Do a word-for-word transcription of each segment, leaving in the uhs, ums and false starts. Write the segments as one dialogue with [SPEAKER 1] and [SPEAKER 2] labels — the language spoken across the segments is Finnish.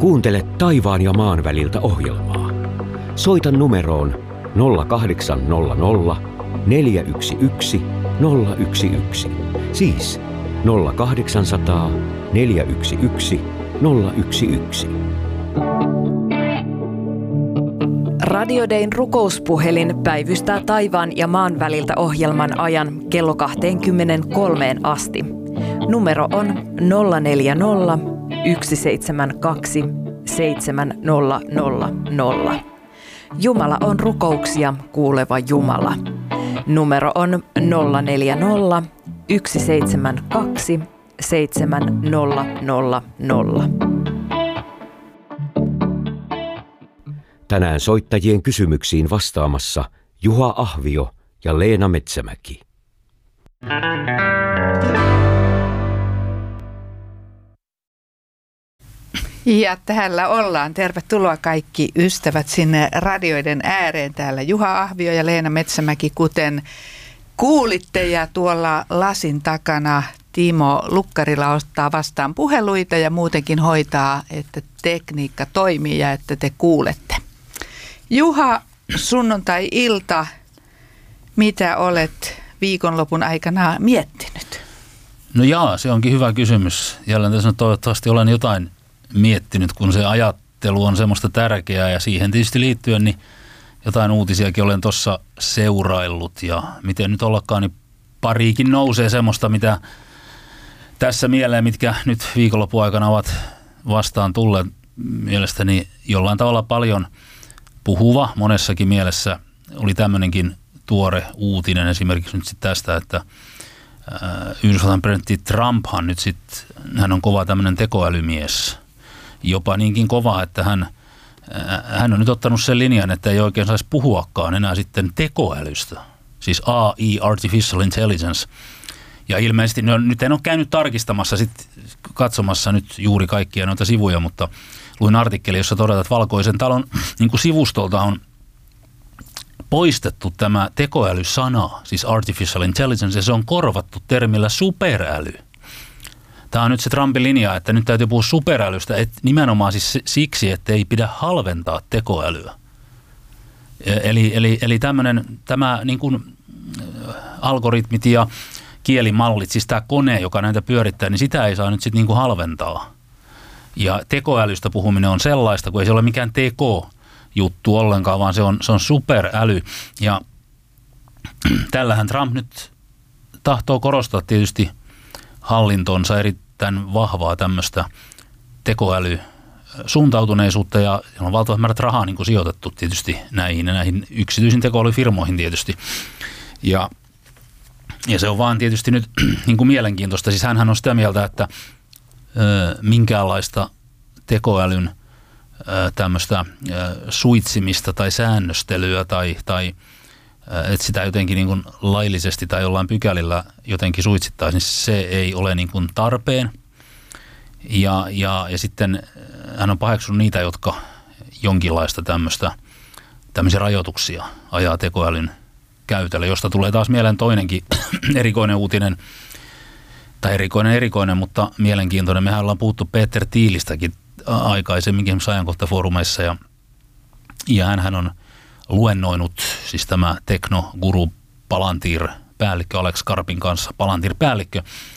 [SPEAKER 1] Kuuntele taivaan ja maan väliltä ohjelmaa. Soita numeroon nolla kahdeksan nolla nolla neljä yksi yksi nolla yksi yksi. Siis nolla kahdeksansataa neljä yksi yksi nolla yksi yksi.
[SPEAKER 2] Radio Dayn rukouspuhelin päivystää taivaan ja maan väliltä ohjelman ajan kello kaksikymmentäkolme asti. Numero on nolla neljä nolla yksi seitsemän kaksi seitsemän nolla nolla nolla. Jumala on rukouksia kuuleva Jumala. Numero on nolla neljä nolla yksi seitsemän kaksi seitsemän nolla nolla nolla.
[SPEAKER 1] Tänään soittajien kysymyksiin vastaamassa Juha Ahvio ja Leena Metsämäki.
[SPEAKER 3] Ja täällä ollaan. Tervetuloa kaikki ystävät sinne radioiden ääreen. Täällä Juha Ahvio ja Leena Metsämäki, kuten kuulitte. Ja tuolla lasin takana Timo Lukkarila ottaa vastaan puheluita ja muutenkin hoitaa, että tekniikka toimii ja että te kuulette. Juha, sunnuntai-ilta, mitä olet viikonlopun aikana miettinyt?
[SPEAKER 4] No jaa, se onkin hyvä kysymys. Jälleen tässä toivottavasti olen jotain miettinyt, kun se ajattelu on semmoista tärkeää ja siihen tietysti liittyen niin jotain uutisiakin olen tuossa seuraillut ja miten nyt ollakaan, niin pariikin nousee semmoista, mitä tässä mieleen, mitkä nyt viikonlopun aikana ovat vastaan tulleet mielestäni jollain tavalla paljon puhuva monessakin mielessä. Oli tämmöinenkin tuore uutinen esimerkiksi nyt sitten tästä, että Yhdysvaltain presidentti Trumphan nyt sitten, hän on kova tämmöinen tekoälymies. Jopa niinkin kova, että hän, hän on nyt ottanut sen linjan, että ei oikein saisi puhuakaan enää sitten tekoälystä. Siis A I, Artificial Intelligence. Ja ilmeisesti, no, nyt en ole käynyt tarkistamassa, sit katsomassa nyt juuri kaikkia noita sivuja, mutta luin artikkeli, jossa todetaan, että Valkoisen talon niin kuin sivustolta on poistettu tämä tekoälysana, siis Artificial Intelligence, ja se on korvattu termillä superäly. Tämä on nyt se Trumpin linja, että nyt täytyy puhua superälystä, että nimenomaan siis siksi, että ei pidä halventaa tekoälyä. Eli, eli, eli tämmöinen, tämä niin kuin algoritmit ja kielimallit, siis tämä kone, joka näitä pyörittää, niin sitä ei saa nyt sitten niin kuin halventaa. Ja tekoälystä puhuminen on sellaista, kun ei se ole mikään tekojuttu ollenkaan, vaan se on, se on superäly. Ja tällähän Trump nyt tahtoo korostaa tietysti hallintonsa erittäin vahvaa tämmöistä tekoälysuuntautuneisuutta ja on valtavat määrät rahaa niin kuin sijoitettu tietysti näihin ja näihin yksityisiin tekoälyfirmoihin tietysti. Ja, ja se on vaan tietysti nyt niin kuin mielenkiintoista. Siis hänhän on sitä mieltä, että ö, minkäänlaista tekoälyn ö, tämmöistä ö, suitsimista tai säännöstelyä tai, tai että sitä jotenkin niin kuin laillisesti tai jollain pykälillä jotenkin suitsittaisiin, niin se ei ole niin kuin tarpeen. Ja, ja, ja sitten hän on paheksunut niitä, jotka jonkinlaista tämmöistä, tämmöisiä rajoituksia ajaa tekoälyn käytölle, josta tulee taas mieleen toinenkin erikoinen uutinen, tai erikoinen erikoinen, mutta mielenkiintoinen. Mehän ollaan puhuttu Peter Thielistäkin aikaisemminkin esimerkiksi ajankohtafoorumeissa, ja, ja hänhän on luennoinut, siis tämä teknoguru Palantir-päällikkö Alex Karpin kanssa, Palantir-päällikkö,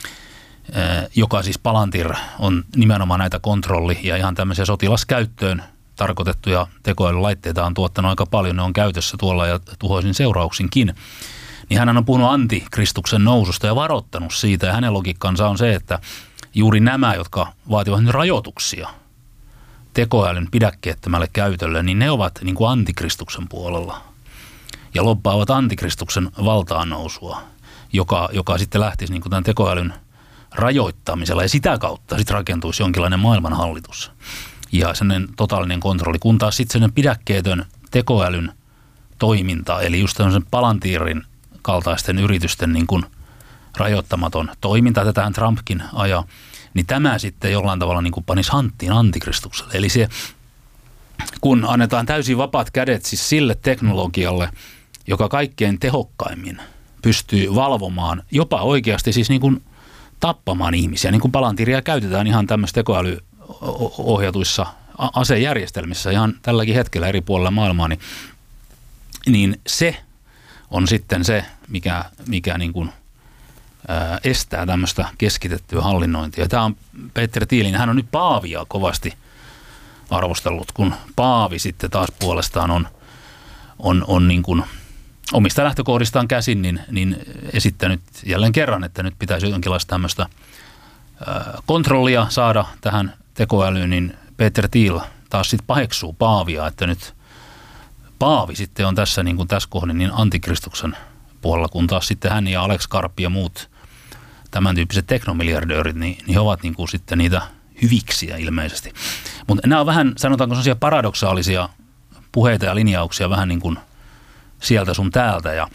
[SPEAKER 4] joka siis Palantir on nimenomaan näitä kontrolli- ja ihan tämmöisiä sotilaskäyttöön tarkoitettuja tekoälylaitteita on tuottanut aika paljon, ne on käytössä tuolla ja tuhoisin seurauksinkin. Niin hän on puhunut antikristuksen noususta ja varoittanut siitä, ja hänen logiikkansa on se, että juuri nämä, jotka vaativat nyt rajoituksia tekoälyn pidäkkeettömälle käytölle, niin ne ovat niin kuin antikristuksen puolella ja lobbaavat antikristuksen valtaan nousua, joka, joka sitten lähtisi niin kuin tämän tekoälyn rajoittamisella ja sitä kautta sitten rakentuisi jonkinlainen maailmanhallitus ja sellainen totaalinen kontrolli, kun taas sitten sellainen pidäkkeetön tekoälyn toiminta, eli just tämmöisen Palantirin kaltaisten yritysten niin kuin rajoittamaton toiminta, tätähän Trumpkin ajaa, niin tämä sitten jollain tavalla niin kuin panisi hanttiin antikristukselle. Eli se, kun annetaan täysin vapaat kädet siis sille teknologialle, joka kaikkein tehokkaimmin pystyy valvomaan, jopa oikeasti siis niin kuin tappamaan ihmisiä, niin kuin Palantiria käytetään ihan tämmöisissä tekoälyohjatuissa asejärjestelmissä ihan tälläkin hetkellä eri puolilla maailmaa, niin, niin se on sitten se, mikä, mikä niin kuin, ää, estää tämmöistä keskitettyä hallinnointia. Tämä on Peter Thiel, hän on nyt Paavia kovasti arvostellut, kun Paavi sitten taas puolestaan on, on, on niin kuin omista lähtökohdistaan käsin niin, niin esittänyt jälleen kerran, että nyt pitäisi jonkinlaista tämmöistä ää, kontrollia saada tähän tekoälyyn, niin Peter Thiel taas sitten paheksuu Paavia, että nyt Paavi sitten on tässä, niin kuin tässä kohdin niin antikristuksen puolella, kun taas sitten hän ja Alex Karp ja muut tämän tyyppiset teknomiljardöörit, niin, niin he ovat niin kuin sitten niitä hyviksiä ilmeisesti. Mutta nämä on vähän, sanotaanko sellaisia paradoksaalisia puheita ja linjauksia vähän niin kuin sieltä sun täältä, ja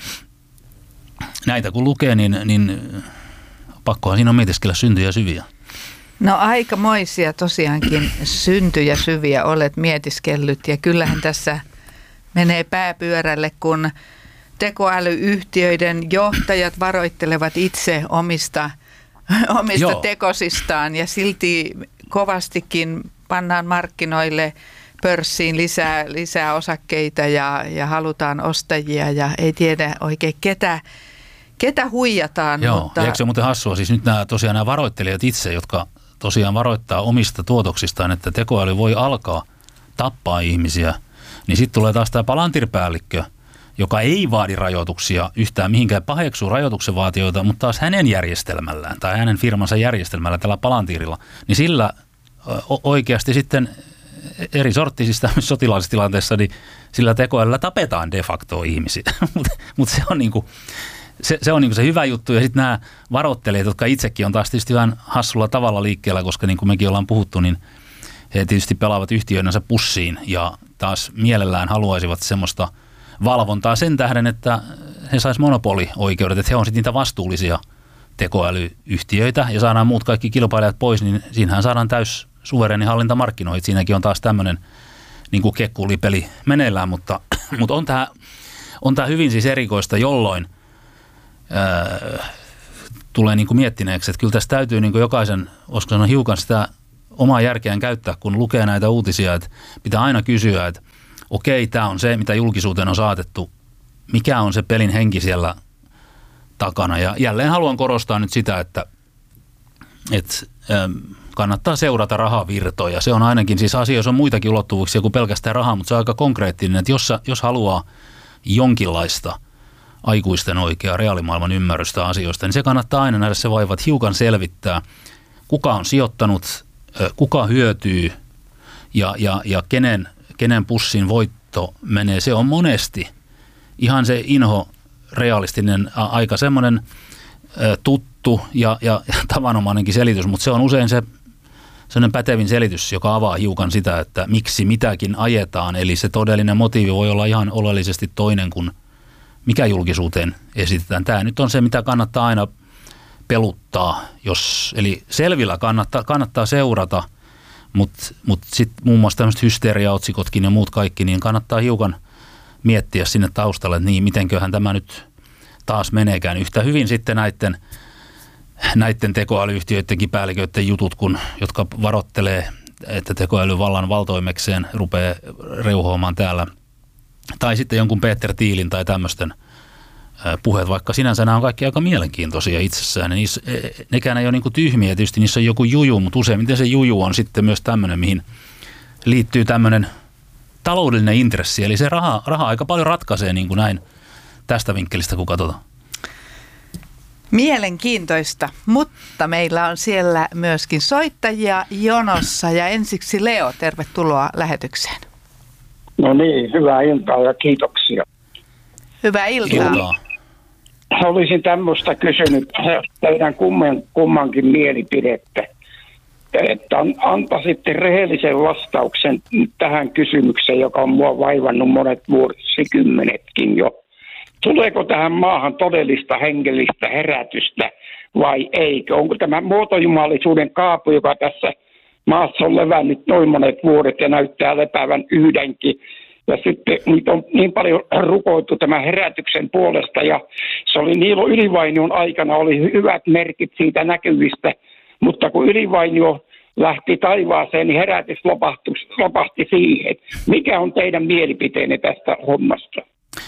[SPEAKER 4] näitä kun lukee, niin, niin pakkohan siinä on mietiskellä syntyjä syviä.
[SPEAKER 3] No aikamoisia tosiaankin syntyjä syviä olet mietiskellyt, ja kyllähän tässä menee pääpyörälle, kun tekoälyyhtiöiden johtajat varoittelevat itse omista, omista tekosistaan, ja silti kovastikin pannaan markkinoille pörssiin lisää, lisää osakkeita ja, ja halutaan ostajia ja ei tiedä oikein ketä, ketä huijataan.
[SPEAKER 4] Joo,
[SPEAKER 3] mutta
[SPEAKER 4] ja eikö se muuten hassua? Siis nyt nämä, tosiaan nämä varoittelijat itse, jotka tosiaan varoittaa omista tuotoksistaan, että tekoäly voi alkaa tappaa ihmisiä, niin sitten tulee taas tämä Palantir-päällikkö, joka ei vaadi rajoituksia yhtään mihinkään, paheksuu rajoituksen vaatijoita, mutta taas hänen järjestelmällään tai hänen firmansa järjestelmällä tällä Palantirilla, niin sillä oikeasti sitten eri sorttisissa sotilaallisissa tilanteissa, niin sillä tekoälyllä tapetaan de facto ihmisiä, mutta mut se on niinku se, se on niinku se hyvä juttu, ja sitten nämä varoittelijat, jotka itsekin on taas tietysti vähän hassulla tavalla liikkeellä, koska niin kuin mekin ollaan puhuttu, niin he tietysti pelaavat yhtiöidensä pussiin ja taas mielellään haluaisivat semmoista valvontaa sen tähden, että he sais monopolioikeudet, että he on sitten niitä vastuullisia tekoälyyhtiöitä ja saadaan muut kaikki kilpailijat pois, niin siinähän saadaan täys suvereeni hallinta markkinoihin. Siinäkin on taas tämmöinen niin kuin kekkulipeli meneillään, mutta, mutta on tämä on tämä hyvin siis erikoista, jolloin ää, tulee niin kuin miettineeksi, että kyllä tässä täytyy niin kuin jokaisen, olisiko sanoa hiukan sitä omaa järkeään käyttää, kun lukee näitä uutisia, että pitää aina kysyä, että okei, tämä on se, mitä julkisuuteen on saatettu, mikä on se pelin henki siellä takana. Ja jälleen haluan korostaa nyt sitä, että, että kannattaa seurata rahavirtoja. Se on ainakin, siis asioissa on muitakin ulottuvuuksia kuin pelkästään rahaa, mutta se on aika konkreettinen, että jos, jos haluaa jonkinlaista aikuisten oikeaa reaalimaailman ymmärrystä asioista, niin se kannattaa aina nähdä se vaivat hiukan selvittää, kuka on sijoittanut, kuka hyötyy ja, ja, ja kenen, kenen pussin voitto menee. Se on monesti ihan se inho realistinen, aika semmoinen tuttu ja, ja, ja tavanomainenkin selitys, mutta se on usein se sellainen pätevin selitys, joka avaa hiukan sitä, että miksi mitäkin ajetaan. Eli se todellinen motiivi voi olla ihan oleellisesti toinen kuin mikä julkisuuteen esitetään. Tämä nyt on se, mitä kannattaa aina peluttaa. Jos, eli selvillä kannattaa, kannattaa seurata, mutta mut sitten muun muassa tämmöiset hysteriaotsikotkin ja muut kaikki, niin kannattaa hiukan miettiä sinne taustalle, että niin, mitenköhän tämä nyt taas meneekään. Yhtä hyvin sitten näiden, näiden tekoälyyhtiöidenkin päälliköiden jutut, kun, jotka varoittelee, että tekoäly vallan valtoimekseen rupeaa reuhoamaan täällä. Tai sitten jonkun Peter Thielin tai tämmöisten puheet, vaikka sinänsä nämä on kaikki aika mielenkiintoisia itsessään. Niissä, nekään ei ole niin kuin tyhmiä, tietysti niissä on joku juju, mutta useimmiten se juju on sitten myös tämmöinen, mihin liittyy tämmöinen taloudellinen intressi. Eli se raha, raha aika paljon ratkaisee niin kuin näin tästä vinkkelistä, kun katsotaan.
[SPEAKER 3] Mielenkiintoista, mutta meillä on siellä myöskin soittajia jonossa ja ensiksi Leo, tervetuloa lähetykseen.
[SPEAKER 5] No niin, hyvää iltaa ja kiitoksia.
[SPEAKER 3] Hyvää iltaa.
[SPEAKER 4] iltaa.
[SPEAKER 5] Olisin tämmöistä kysynyt teidän kumman, kummankin mielipidettä, että antaisitte rehellisen vastauksen tähän kysymykseen, joka on mua vaivannut monet vuosikymmenetkin jo. Tuleeko tähän maahan todellista hengellistä herätystä vai eikö? Onko tämä muotojumalisuuden kaapu, joka tässä maassa on levännyt noin monet vuodet ja näyttää lepäävän yhdenkin. Ja sitten niitä on niin paljon rukoiltu tämän herätyksen puolesta ja se oli Niilo Ylivainion aikana oli hyvät merkit siitä näkyvistä, mutta kun Ylivainio lähti taivaaseen, niin herätys lopahti, lopahti siihen. Mikä on teidän mielipiteenne tästä hommasta?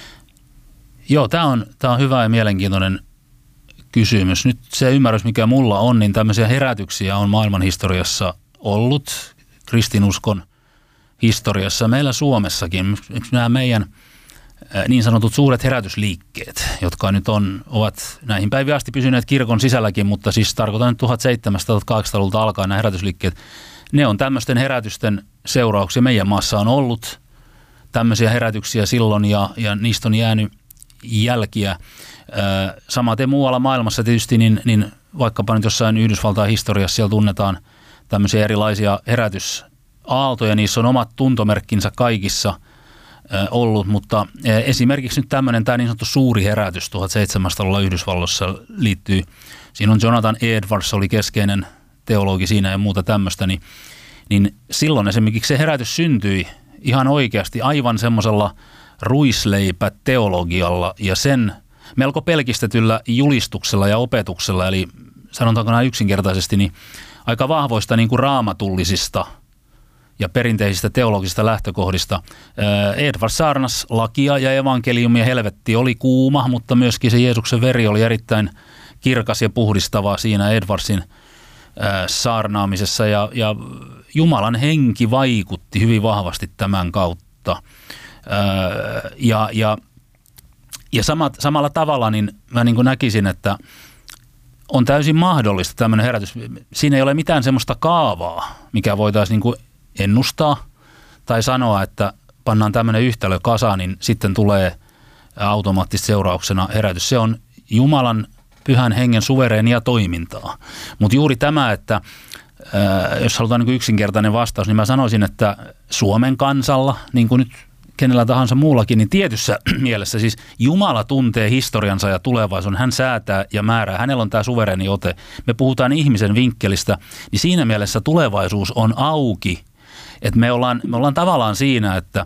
[SPEAKER 4] Joo, tämä on, tämä on hyvä ja mielenkiintoinen kysymys. Nyt se ymmärrys, mikä mulla on, niin tämmöisiä herätyksiä on maailmanhistoriassa ollut, kristinuskon historiassa. Meillä Suomessakin nämä meidän niin sanotut suuret herätysliikkeet, jotka nyt on, ovat näihin päiviin asti pysyneet kirkon sisälläkin, mutta siis tarkoitan nyt tuhatseitsemänsataakahdeksankymmentäluvulta alkaen nämä herätysliikkeet, ne on tämmöisten herätysten seurauksia. Meidän maassa on ollut tämmöisiä herätyksiä silloin ja, ja niistä on jäänyt jälkiä. Samaten muualla maailmassa tietysti, niin, niin vaikkapa nyt jossain Yhdysvaltain historiassa siellä tunnetaan tämmöisiä erilaisia herätysaaltoja, niissä on omat tuntomerkkinsä kaikissa ollut, mutta esimerkiksi nyt tämmöinen tämä niin sanottu suuri herätys tuhatseitsemänsataaluvulla Yhdysvalloissa liittyy, siinä on Jonathan Edwards, oli keskeinen teologi siinä ja muuta tämmöistä, niin, niin silloin esimerkiksi se herätys syntyi ihan oikeasti aivan semmoisella ruisleipäteologialla ja sen melko pelkistetyllä julistuksella ja opetuksella, eli sanotaanko nämä yksinkertaisesti, niin aika vahvoista niin kuin raamatullisista ja perinteisistä teologisista lähtökohdista. Edward saarnas lakia ja evankeliumia, helvetti oli kuuma, mutta myöskin se Jeesuksen veri oli erittäin kirkas ja puhdistava siinä Edwardsin saarnaamisessa ja, ja Jumalan henki vaikutti hyvin vahvasti tämän kautta. Ja, ja, ja samat, samalla tavalla niin mä niin kuin näkisin, että on täysin mahdollista tämmöinen herätys. Siinä ei ole mitään semmoista kaavaa, mikä voitaisiin niin kuin ennustaa tai sanoa, että pannaan tämmöinen yhtälö kasaan, niin sitten tulee automaattisesti seurauksena herätys. Se on Jumalan pyhän hengen suvereenia toimintaa. Mutta juuri tämä, että ää, jos halutaan niin kuin yksinkertainen vastaus, niin mä sanoisin, että Suomen kansalla, niin kuin nyt kenellä tahansa muullakin, niin tietyssä mielessä siis Jumala tuntee historiansa ja tulevaisuuden. Hän säätää ja määrää. Hänellä on tämä suvereeni ote. Me puhutaan ihmisen vinkkelistä, niin siinä mielessä tulevaisuus on auki. Että me ollaan, me ollaan tavallaan siinä, että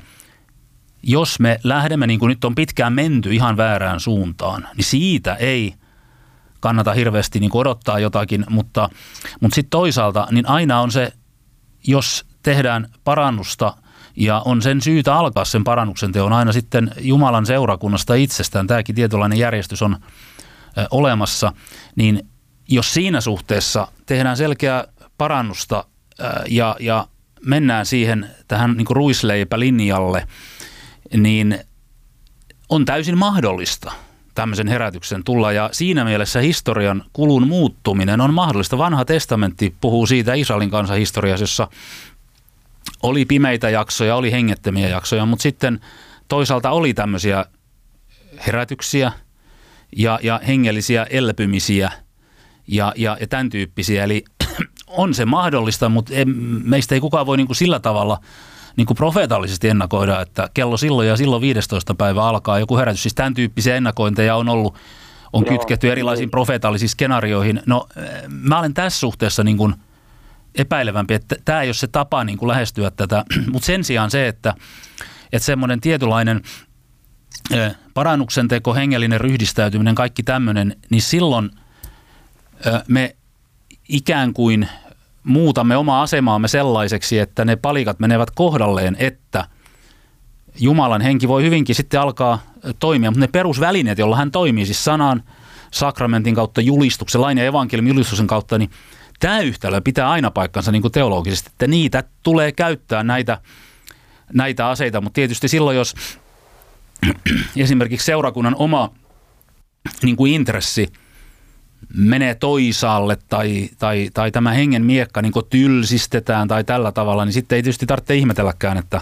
[SPEAKER 4] jos me lähdemme, niin kuin nyt on pitkään menty ihan väärään suuntaan, niin siitä ei kannata hirveästi niin kuin odottaa jotakin, mutta, mutta sitten toisaalta niin aina on se, jos tehdään parannusta ja on sen syytä alkaa sen parannuksen teon aina sitten Jumalan seurakunnasta itsestään, tämäkin tietynlainen järjestys on ö, olemassa, niin jos siinä suhteessa tehdään selkeää parannusta ö, ja, ja mennään siihen tähän niin kuin ruisleipälinjalle, niin on täysin mahdollista tämmöisen herätyksen tulla. Ja siinä mielessä historian kulun muuttuminen on mahdollista. Vanha testamentti puhuu siitä Israelin kansan historiassa, jossa oli pimeitä jaksoja, oli hengettömiä jaksoja, mutta sitten toisaalta oli tämmöisiä herätyksiä ja, ja hengellisiä elpymisiä ja, ja, ja tämän tyyppisiä. Eli on se mahdollista, mutta en, meistä ei kukaan voi niin kuin sillä tavalla niin kuin profeetallisesti ennakoida, että kello silloin ja silloin viidestoista päivä alkaa joku herätys. Siis tämän tyyppisiä ennakointeja on ollut, on Joo. kytketty erilaisiin profeetallisiin skenaarioihin. No mä olen tässä suhteessa niin kuin epäilevämpi, että tämä ei ole se tapa niin kuin lähestyä tätä, mutta sen sijaan se, että, että semmoinen tietynlainen parannuksen teko, hengellinen ryhdistäytyminen, kaikki tämmöinen, niin silloin me ikään kuin muutamme omaa asemaamme sellaiseksi, että ne palikat menevät kohdalleen, että Jumalan henki voi hyvinkin sitten alkaa toimia, mutta ne perusvälineet, joilla hän toimii, siis sanan, sakramentin kautta, julistuksen, lain ja evankeliumin julistuksen kautta, niin tämä yhtälö pitää aina paikkansa niin kuin teologisesti, että niitä tulee käyttää näitä, näitä aseita, mutta tietysti silloin, jos esimerkiksi seurakunnan oma niin kuin intressi menee toisaalle tai, tai, tai tämä hengen miekka niin kuin tylsistetään tai tällä tavalla, niin sitten ei tietysti tarvitse ihmetelläkään, että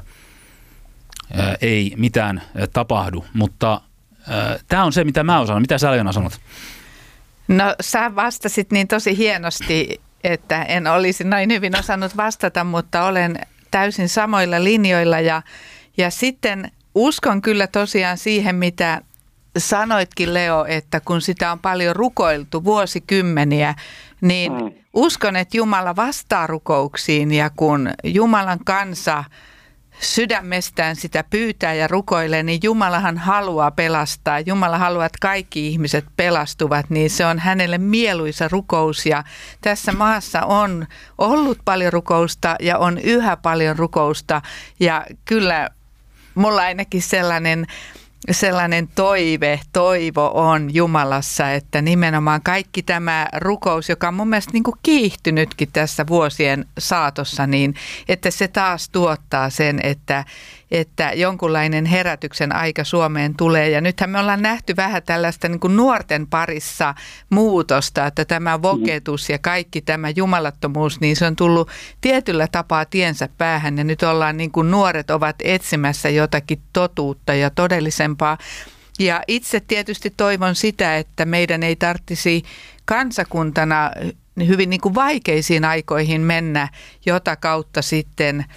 [SPEAKER 4] ää, ei mitään ää, tapahdu. Mutta tämä on se, mitä mä osaan. Mitä sä, Leena, sanot?
[SPEAKER 3] No sä vastasit niin tosi hienosti, että en olisi näin hyvin osannut vastata, mutta olen täysin samoilla linjoilla. Ja, ja sitten uskon kyllä tosiaan siihen, mitä sanoitkin, Leo, että kun sitä on paljon rukoiltu vuosikymmeniä, niin mm. uskon, että Jumala vastaa rukouksiin ja kun Jumalan kansa sydämestään sitä pyytää ja rukoilee, niin Jumalahan haluaa pelastaa. Jumala haluaa, että kaikki ihmiset pelastuvat, niin se on hänelle mieluisa rukous. Ja tässä maassa on ollut paljon rukousta ja on yhä paljon rukousta. Ja kyllä mulla ainakin sellainen... Sellainen toive, toivo on Jumalassa, että nimenomaan kaikki tämä rukous, joka on mun mielestä niin kuin kiihtynytkin tässä vuosien saatossa, niin että se taas tuottaa sen, että, että jonkunlainen herätyksen aika Suomeen tulee. Ja nythän me ollaan nähty vähän tällaista niin kuin nuorten parissa muutosta, että tämä voketus ja kaikki tämä jumalattomuus, niin se on tullut tietyllä tapaa tiensä päähän. Ja nyt ollaan niin kuin nuoret ovat etsimässä jotakin totuutta ja todellisempaa. Ja itse tietysti toivon sitä, että meidän ei tarvitsisi kansakuntana hyvin niin kuin vaikeisiin aikoihin mennä, jota kautta sitten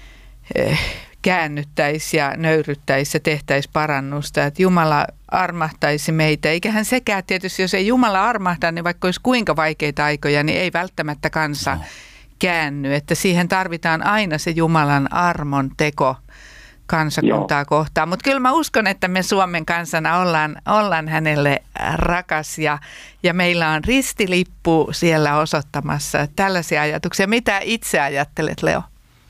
[SPEAKER 3] eh, käännyttäisiin ja nöyryttäisiin ja tehtäisiin parannusta. Että Jumala armahtaisi meitä. Eiköhän sekään tietysti, jos ei Jumala armahda, niin vaikka olisi kuinka vaikeita aikoja, niin ei välttämättä kansa no. käänny. Että siihen tarvitaan aina se Jumalan armon teko kansakuntaa Joo. kohtaan. Mutta kyllä mä uskon, että me Suomen kansana ollaan, ollaan hänelle rakas ja, ja meillä on ristilippu siellä osoittamassa tällaisia ajatuksia. Mitä itse ajattelet, Leo?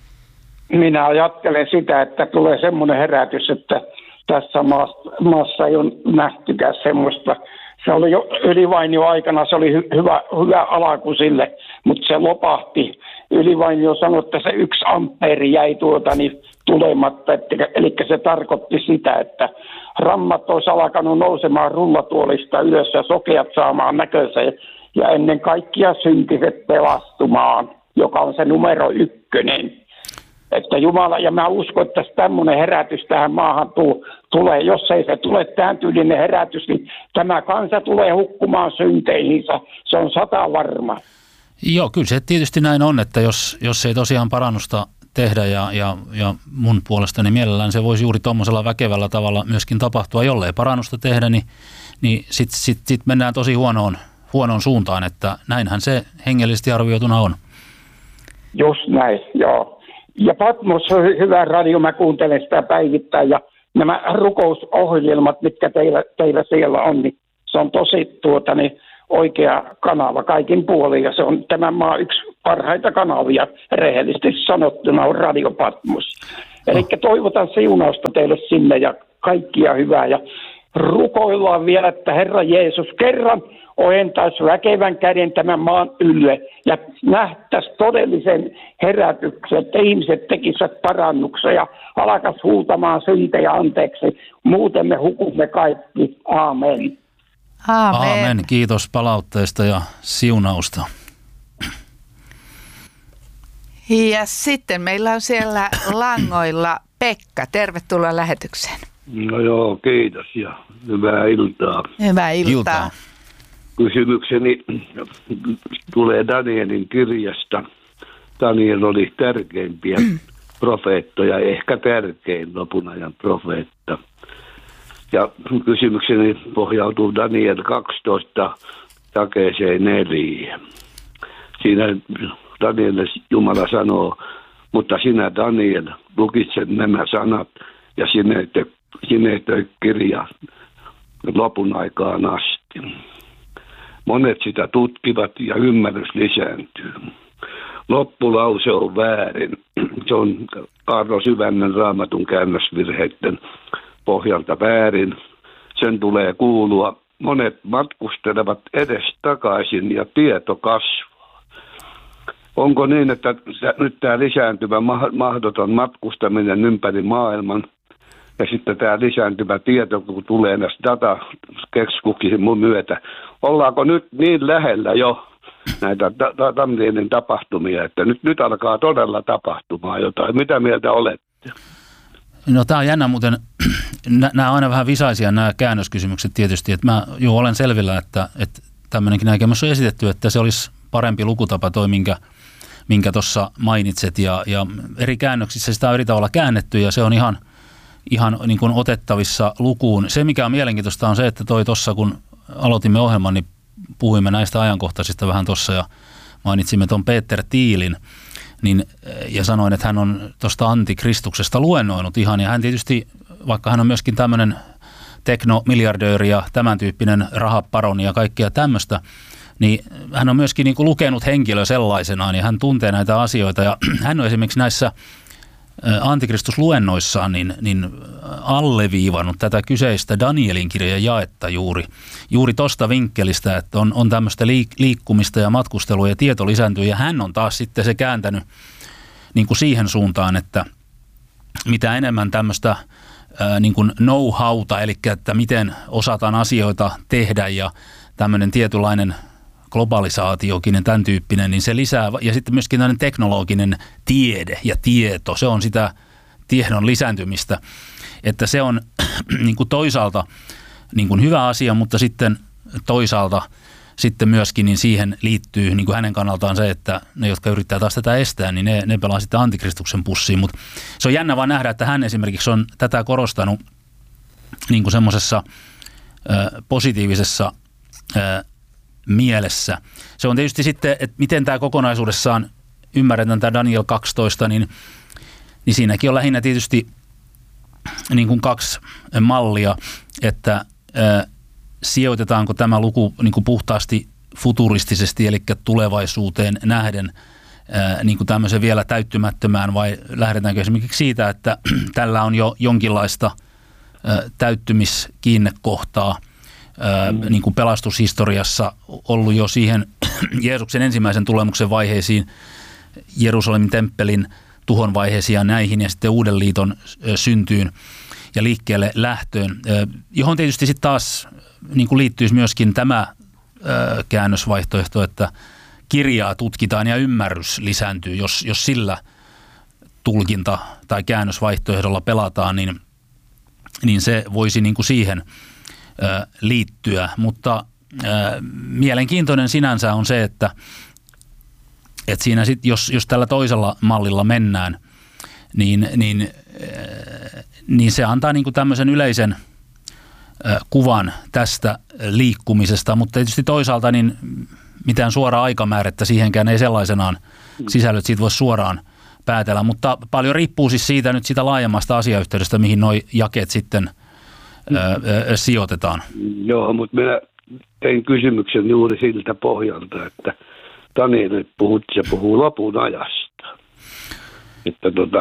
[SPEAKER 5] Minä ajattelen sitä, että tulee semmoinen herätys, että tässä maassa, maassa ei ole nähtykään semmoista. Se oli jo Ylivainio aikana, se oli hy- hyvä, hyvä alku sille, mutta se lopahti. Ylivainio sanoi, että se yksi ampeeri jäi tuota niin tulematta, että, eli se tarkoitti sitä, että rammat olisi alkanut nousemaan rullatuolista ylös ja sokeat saamaan näkönsä ja ennen kaikkia syntiset pelastumaan, joka on se numero ykkönen. Että Jumala, ja mä uskon, että tämmöinen herätys tähän maahan tuu, tulee, jos ei se tule tämän tyylinen herätys, niin tämä kansa tulee hukkumaan synteihinsä, se on sata varma.
[SPEAKER 4] Joo, kyllä se tietysti näin on, että jos, jos ei tosiaan parannusta tehdä ja, ja, ja mun puolestani mielellään se voisi juuri tuommoisella väkevällä tavalla myöskin tapahtua, jollei parannusta tehdä, niin, niin sitten sit, sit mennään tosi huonoon, huonoon suuntaan, että näinhän se hengellisesti arvioituna on.
[SPEAKER 5] Just näin, joo. Ja Patmos on hyvä radio, mä kuuntelen sitä päivittäin ja nämä rukousohjelmat, mitkä teillä, teillä siellä on, niin se on tosi tuota, niin oikea kanava kaikin puolin ja se on tämän maan yksi parhaita kanavia, rehellisesti sanottuna on Radio Patmos. Eli toivotan siunausta teille sinne ja kaikkia hyvää ja rukoillaan vielä, että Herra Jeesus kerran ojentaisi väkevän käden tämän maan ylle ja nähtäisi todellisen herätyksen, että ihmiset tekisivät parannuksia ja alkaisi huutamaan syntejä anteeksi. Muuten me hukumme kaikki. Aamen.
[SPEAKER 3] Aamen.
[SPEAKER 4] Aamen. Kiitos palautteesta ja siunausta.
[SPEAKER 3] Ja sitten meillä on siellä langoilla Pekka. Tervetuloa lähetykseen.
[SPEAKER 6] No joo, kiitos ja hyvää iltaa.
[SPEAKER 3] Hyvää iltaa.
[SPEAKER 4] iltaa.
[SPEAKER 6] Kysymykseni tulee Danielin kirjasta. Daniel oli tärkeimpiä profeettoja, ehkä tärkein lopun ajan profeetta. Ja kysymykseni pohjautuu Daniel kaksitoista jakeeseen neljä. Siinä Daniel Jumala sanoo, mutta sinä Daniel lukitset nämä sanat ja sinetöi kirja lopun aikaan asti. Monet sitä tutkivat ja ymmärrys lisääntyy. Loppulause on väärin. Se on Kaarlo Syvännän Raamatun käännösvirheiden pohjalta väärin. Sen tulee kuulua. Monet matkustelevat edes takaisin ja tieto kasvaa. Onko niin, että nyt tämä lisääntyvä mahdoton matkustaminen ympäri maailman ja sitten tämä lisääntyvä tieto, kun tulee näistä datakeskuksiin mun myötä. Ollaanko nyt niin lähellä jo näitä Danielin tapahtumia, että nyt, nyt alkaa todella tapahtumaan jotain. Mitä mieltä olette?
[SPEAKER 4] No tämä on jännä muuten, nämä on aina vähän visaisia nämä käännöskysymykset tietysti, että mä jo olen selvillä, että, että tämmöinenkin näkemys on esitetty, että se olisi parempi lukutapa toi, minkä minkä tuossa mainitset ja, ja eri käännöksissä sitä on eri tavalla käännetty ja se on ihan, ihan niin kuin otettavissa lukuun. Se mikä on mielenkiintoista on se, että toi tuossa kun aloitimme ohjelman, niin puhuimme näistä ajankohtaisista vähän tuossa ja mainitsimme tuon Peter Thielin, niin, ja sanoin, että hän on tuosta antikristuksesta luennoinut ihan, ja hän tietysti, vaikka hän on myöskin tämmöinen teknomiljardööri ja tämän tyyppinen rahaparoni ja kaikkea tämmöistä, niin hän on myöskin niin kuin lukenut henkilö sellaisenaan, ja hän tuntee näitä asioita, ja hän on esimerkiksi näissä antikristusluennoissaan niin, niin alleviivannut tätä kyseistä Danielin kirjan jaetta juuri, juuri tuosta vinkkelistä, että on, on tämmöistä liik- liikkumista ja matkustelua ja tieto lisääntyy, ja hän on taas sitten se kääntänyt niin kuin siihen suuntaan, että mitä enemmän tämmöistä ää, niin kuin know-howta, eli että miten osataan asioita tehdä ja tämmöinen tietynlainen globalisaatiokin ja tämän tyyppinen, niin se lisää, ja sitten myöskin tämmöinen teknologinen tiede ja tieto, se on sitä tiedon lisääntymistä, että se on niin kuin toisaalta niin kuin hyvä asia, mutta sitten toisaalta sitten myöskin niin siihen liittyy niin kuin hänen kannaltaan se, että ne, jotka yrittää taas tätä estää, niin ne, ne pelaa sitten antikristuksen pussiin, mutta se on jännä vaan nähdä, että hän esimerkiksi on tätä korostanut niin kuin semmoisessa ö, positiivisessa ö, mielessä. Se on tietysti sitten, että miten tämä kokonaisuudessaan ymmärretään tämä Daniel kaksitoista, niin, niin siinäkin on lähinnä tietysti niin kuin kaksi mallia, että ää, sijoitetaanko tämä luku niin kuin puhtaasti futuristisesti, eli tulevaisuuteen nähden ää, niin kuin tämmöisen vielä täyttymättömään, vai lähdetäänkö esimerkiksi siitä, että tällä on jo jonkinlaista ää, täyttymiskiinnekohtaa, Mm. niin kuin pelastushistoriassa ollut jo siihen Jeesuksen ensimmäisen tulemuksen vaiheisiin, Jerusalemin temppelin tuhon vaiheisiin ja näihin, ja sitten uuden liiton syntyyn ja liikkeelle lähtöön, johon tietysti sitten taas niin kuin liittyisi myöskin tämä käännösvaihtoehto, että kirjaa tutkitaan ja ymmärrys lisääntyy, jos, jos sillä tulkinta- tai käännösvaihtoehdolla pelataan, niin, niin se voisi niin kuin siihen liittyä, mutta äh, mielenkiintoinen sinänsä on se, että, että siinä sit, jos, jos tällä toisella mallilla mennään, niin, niin, äh, niin se antaa niinku tämmöisen yleisen äh, kuvan tästä liikkumisesta, mutta tietysti toisaalta niin mitään suoraa aikamäärettä siihenkään ei sellaisenaan sisällöt siitä voi suoraan päätellä, mutta paljon riippuu siis siitä nyt sitä laajemmasta asiayhteydestä, mihin nuo jakeet sitten Öö, sijoitetaan.
[SPEAKER 6] Joo, mutta minä tein kysymyksen juuri siltä pohjalta, että Daniel puhuu, se puhuu lopun ajasta. Että tota,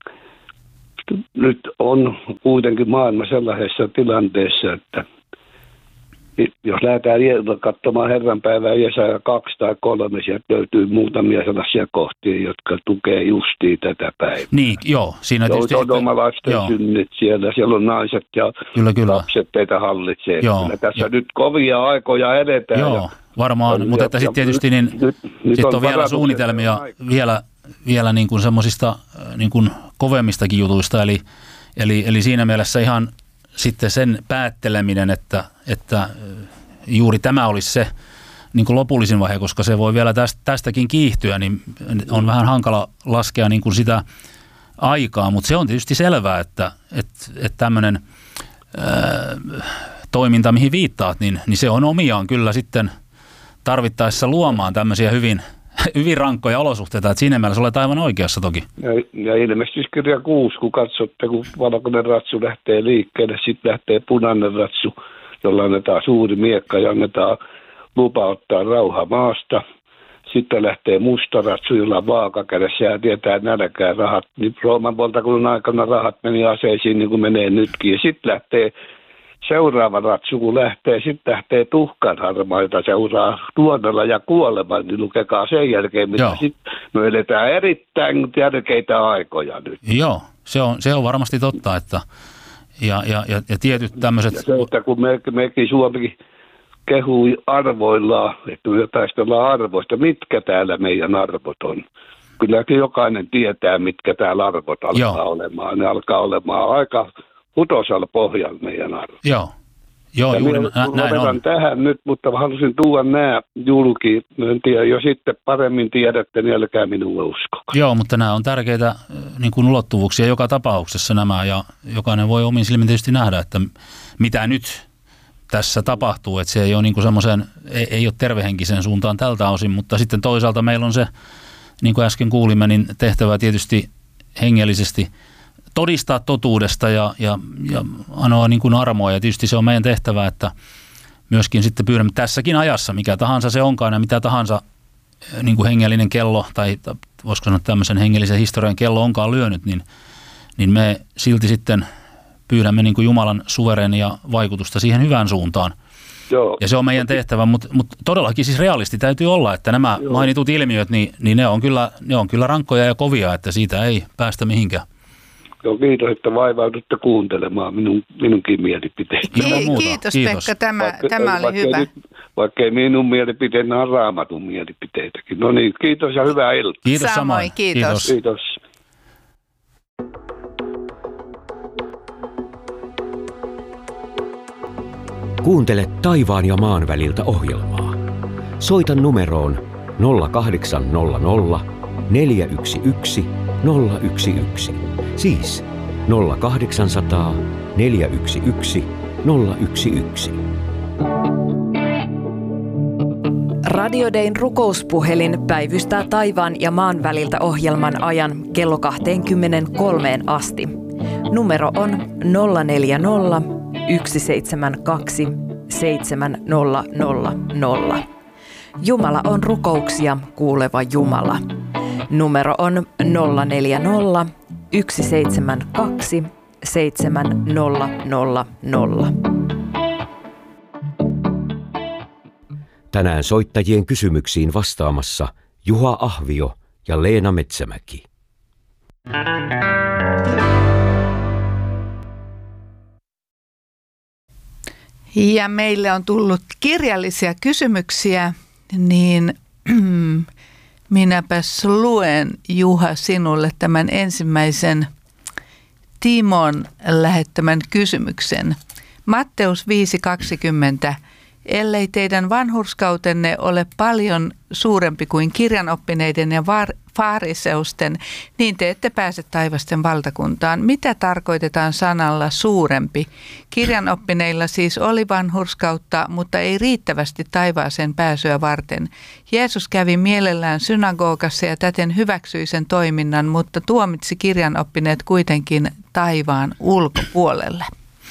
[SPEAKER 6] nyt on kuitenkin maailma sellaisessa tilanteessa, että jos lähdetään katsomaan Herran päivää Jesaja kaksi tai kolme, sieltä löytyy muutamia sellaisia kohtia, jotka tukee justiin tätä päivää.
[SPEAKER 4] Niin, joo. Siinä tietysti
[SPEAKER 6] sodomalaisten synnit siellä, siellä on naiset ja
[SPEAKER 4] kyllä, kyllä.
[SPEAKER 6] lapset teitä hallitsee.
[SPEAKER 4] Joo,
[SPEAKER 6] kyllä tässä
[SPEAKER 4] jo.
[SPEAKER 6] Nyt kovia aikoja edetään.
[SPEAKER 4] Joo,
[SPEAKER 6] ja,
[SPEAKER 4] varmaan,
[SPEAKER 6] ja,
[SPEAKER 4] mutta että sitten tietysti niin,
[SPEAKER 6] nyt, nyt
[SPEAKER 4] sit on,
[SPEAKER 6] on
[SPEAKER 4] vielä suunnitelmia vielä, vielä niin kuin semmoisista niin kuin kovemmistakin jutuista, eli, eli, eli siinä mielessä ihan sitten sen päätteleminen, että, että juuri tämä olisi se niin kuin lopullisin vaihe, koska se voi vielä tästä, tästäkin kiihtyä, niin on vähän hankala laskea niin kuin sitä aikaa, mutta se on tietysti selvää, että, että, että tämmöinen ää, toiminta, mihin viittaat, niin, niin se on omiaan kyllä sitten tarvittaessa luomaan tämmöisiä hyvin, hyvin rankkoja olosuhteita, että siinä mielessä olet aivan oikeassa toki.
[SPEAKER 6] Ja, ja ilmeisesti kirja kuusi, kun katsotte, kun valkoinen ratsu lähtee liikkeelle, sitten lähtee punainen ratsu, jolla annetaan suuri miekka ja annetaan lupa ottaa rauha maasta. Sitten lähtee musta ratsu, jolla on vaaka kädessä ja tietää nälkää rahat. Niin Rooman valtakunnan aikana rahat meni aseisiin niin kuin menee nytkin. Ja sitten lähtee seuraava ratsu, kun lähtee, sitten lähtee tuhkan harmaita seuraa tuonella ja kuolema, niin lukekaa sen jälkeen, mitä sitten me eletään erittäin tärkeitä aikoja nyt.
[SPEAKER 4] Joo, se on, se on varmasti totta, että ja, ja, ja, ja tietyt tämmöiset...
[SPEAKER 6] Ja se, että kun me, mekin Suomikin kehui arvoillaan, että me taistellaan arvoista, mitkä täällä meidän arvot on. Kylläkin jokainen tietää, mitkä täällä arvot alkaa Joo. olemaan. Ne alkaa olemaan aika putosalla pohjalla meidän arvot.
[SPEAKER 4] Joo. Joo, juuri nä- näin on.
[SPEAKER 6] Tähän nyt, mutta halusin tuoda nämä julki. En tiedä, jos sitten paremmin tiedätte, niin älkää minulle uskokaa.
[SPEAKER 4] Joo, mutta nämä on tärkeitä niin kuin ulottuvuuksia joka tapauksessa nämä, ja jokainen voi omin silmin tietysti nähdä, että mitä nyt tässä tapahtuu, että se ei ole niin kuin semmoisen, ei, ei ole tervehenkisen suuntaan tältä osin, mutta sitten toisaalta meillä on se niin kuin äsken kuulimme, niin tehtävä tietysti hengellisesti todistaa totuudesta ja, ja, ja anoa niin kuin armoa. Ja tietysti se on meidän tehtävä, että myöskin sitten pyydämme tässäkin ajassa, mikä tahansa se onkaan ja mitä tahansa niin kuin hengellinen kello tai voisiko sanoa tämmöisen hengellisen historian kello onkaan lyönyt, niin, niin me silti sitten pyydämme niin kuin Jumalan suvereenia vaikutusta siihen hyvään suuntaan.
[SPEAKER 6] Joo.
[SPEAKER 4] Ja se on meidän tehtävä, mutta, mutta todellakin siis realisti täytyy olla, että nämä Joo. mainitut ilmiöt, niin, niin ne, on kyllä, ne on kyllä rankkoja ja kovia, että siitä ei päästä mihinkään.
[SPEAKER 6] Joo, kiitos, että vaivaudutte kuuntelemaan minun, minunkin mielipiteitä.
[SPEAKER 3] Ki- kiitos, kiitos Pekka, tämä, vaikka, tämä oli
[SPEAKER 6] vaikka
[SPEAKER 3] hyvä.
[SPEAKER 6] Nyt, vaikka ei minun mielipiteenä on Raamatun mielipiteitäkin. No niin, kiitos ja hyvää iltaa.
[SPEAKER 4] Kiitos samoin,
[SPEAKER 3] samoin. Kiitos.
[SPEAKER 6] Kiitos.
[SPEAKER 1] Kuuntele taivaan ja maan väliltä ohjelmaa. Soita numeroon nolla kahdeksan nolla nolla neljä yksi yksi nolla yksi yksi. Siis nolla kahdeksansataa neljä yksi yksi nolla yksi yksi.
[SPEAKER 2] Radio Dayn rukouspuhelin päivystää taivaan ja maan väliltä ohjelman ajan kello kaksikymmentäkolme asti. Numero on nolla neljä nolla yksi seitsemän kaksi seitsemän nolla nolla nolla. Jumala on rukouksia kuuleva Jumala. Numero on nolla neljä nolla yksi seitsemän kaksi seitsemän nolla nolla nolla.
[SPEAKER 1] Tänään soittajien kysymyksiin vastaamassa Juha Ahvio ja Leena Metsämäki.
[SPEAKER 3] Ja meille on tullut kirjallisia kysymyksiä, niin minäpäs luen, Juha, sinulle tämän ensimmäisen Timon lähettämän kysymyksen. Matteus viisi kaksikymmentä. Ellei teidän vanhurskautenne ole paljon suurempi kuin kirjanoppineiden ja var- faariseusten, niin te ette pääse taivasten valtakuntaan. Mitä tarkoitetaan sanalla suurempi? Kirjanoppineilla siis oli vanhurskautta, mutta ei riittävästi taivaaseen pääsyä varten. Jeesus kävi mielellään synagogassa ja täten hyväksyi sen toiminnan, mutta tuomitsi kirjanoppineet kuitenkin taivaan ulkopuolelle.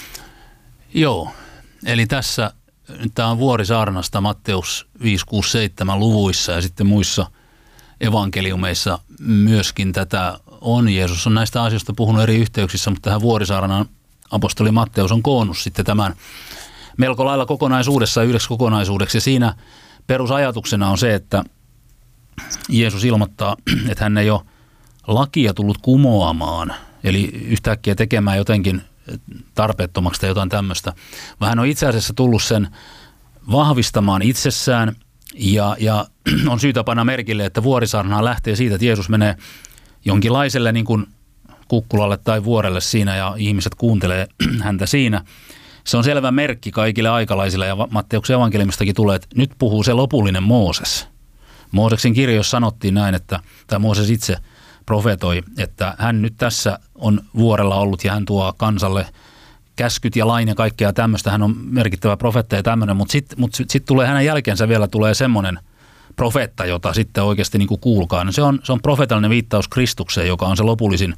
[SPEAKER 4] Joo, eli tässä tämä on Vuorisaarnasta Matteus viisi, kuusi, seitsemän luvuissa ja sitten muissa evankeliumeissa myöskin tätä on. Jeesus on näistä asioista puhunut eri yhteyksissä, mutta tähän Vuorisaarnaan apostoli Matteus on koonnut sitten tämän melko lailla kokonaisuudessa yhdeksi kokonaisuudeksi. Ja siinä perusajatuksena on se, että Jeesus ilmoittaa, että hän ei ole lakia tullut kumoamaan, eli yhtäkkiä tekemään jotenkin tarpeettomaksi tai jotain tämmöistä, vaan hän on itse asiassa tullut sen vahvistamaan itsessään ja, ja on syytä panna merkille, että Vuorisaarnaan lähtee siitä, että Jeesus menee jonkinlaiselle niin kuin kukkulalle tai vuorelle siinä ja ihmiset kuuntelee häntä siinä. Se on selvä merkki kaikille aikalaisille ja Matteuksen evankeliumistakin tulee, että nyt puhuu se lopullinen Mooses. Mooseksen kirjoissa sanottiin näin, että tämä Mooses itse profetoi, että hän nyt tässä on vuorella ollut ja hän tuo kansalle käskyt ja lain ja kaikkea tämmöistä. Hän on merkittävä profeetta ja tämmöinen, mutta sitten mut sit, sit tulee hänen jälkeensä vielä tulee semmoinen profeetta, jota sitten oikeasti niin kuin kuulkaa. No se on, se on profeetallinen viittaus Kristukseen, joka on se lopullisin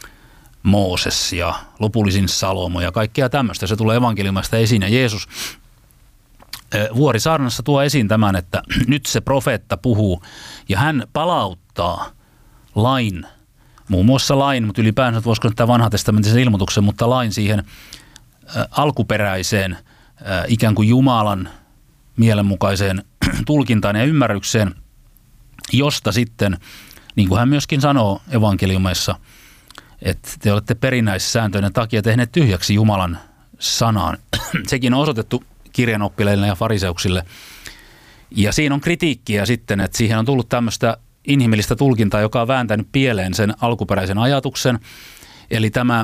[SPEAKER 4] Mooses ja lopullisin Salomo ja kaikkea tämmöistä. Se tulee evankeliumista esiin ja Jeesus Vuorisaarnassa tuo esiin tämän, että nyt se profeetta puhuu ja hän palauttaa lain, muun muassa lain, mutta ylipäänsä voisiko tämä vanha testamentisen ilmoituksen, mutta lain siihen ä, alkuperäiseen ä, ikään kuin Jumalan mielenmukaiseen tulkintaan ja ymmärrykseen, josta sitten, niin kuin hän myöskin sanoo evankeliumeissa, että te olette perinnäissääntöjen takia tehneet tyhjäksi Jumalan sanaan. Sekin on osoitettu kirjanoppileille ja fariseuksille. Ja siinä on kritiikkiä sitten, että siihen on tullut tämmöistä inhimillistä tulkintaa, joka on vääntänyt pieleen sen alkuperäisen ajatuksen. Eli tämä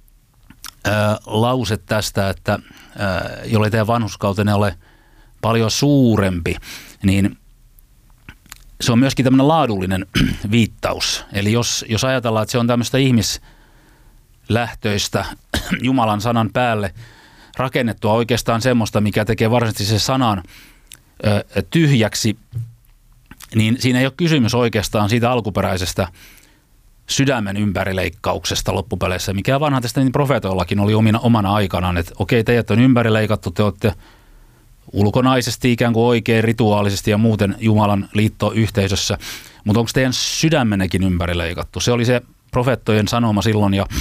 [SPEAKER 4] ää, lause tästä, että ää, jollei teidän vanhurskautenne ole paljon suurempi, niin se on myöskin tämmöinen laadullinen viittaus. Eli jos, jos ajatellaan, että se on tämmöistä ihmislähtöistä Jumalan sanan päälle rakennettua oikeastaan semmoista, mikä tekee varsinaisesti se sanan ää, tyhjäksi, niin siinä ei ole kysymys oikeastaan siitä alkuperäisestä sydämen ympärileikkauksesta loppupeleissä, mikä vanhan testamentin profeetoillakin oli omina, omana aikanaan, että okei, teidät on ympärileikattu, te olette ulkonaisesti ikään kuin oikein rituaalisesti ja muuten Jumalan liittoyhteisössä, mutta onko teidän sydämennekin ympärileikattu? Se oli se profeettojen sanoma silloin, ja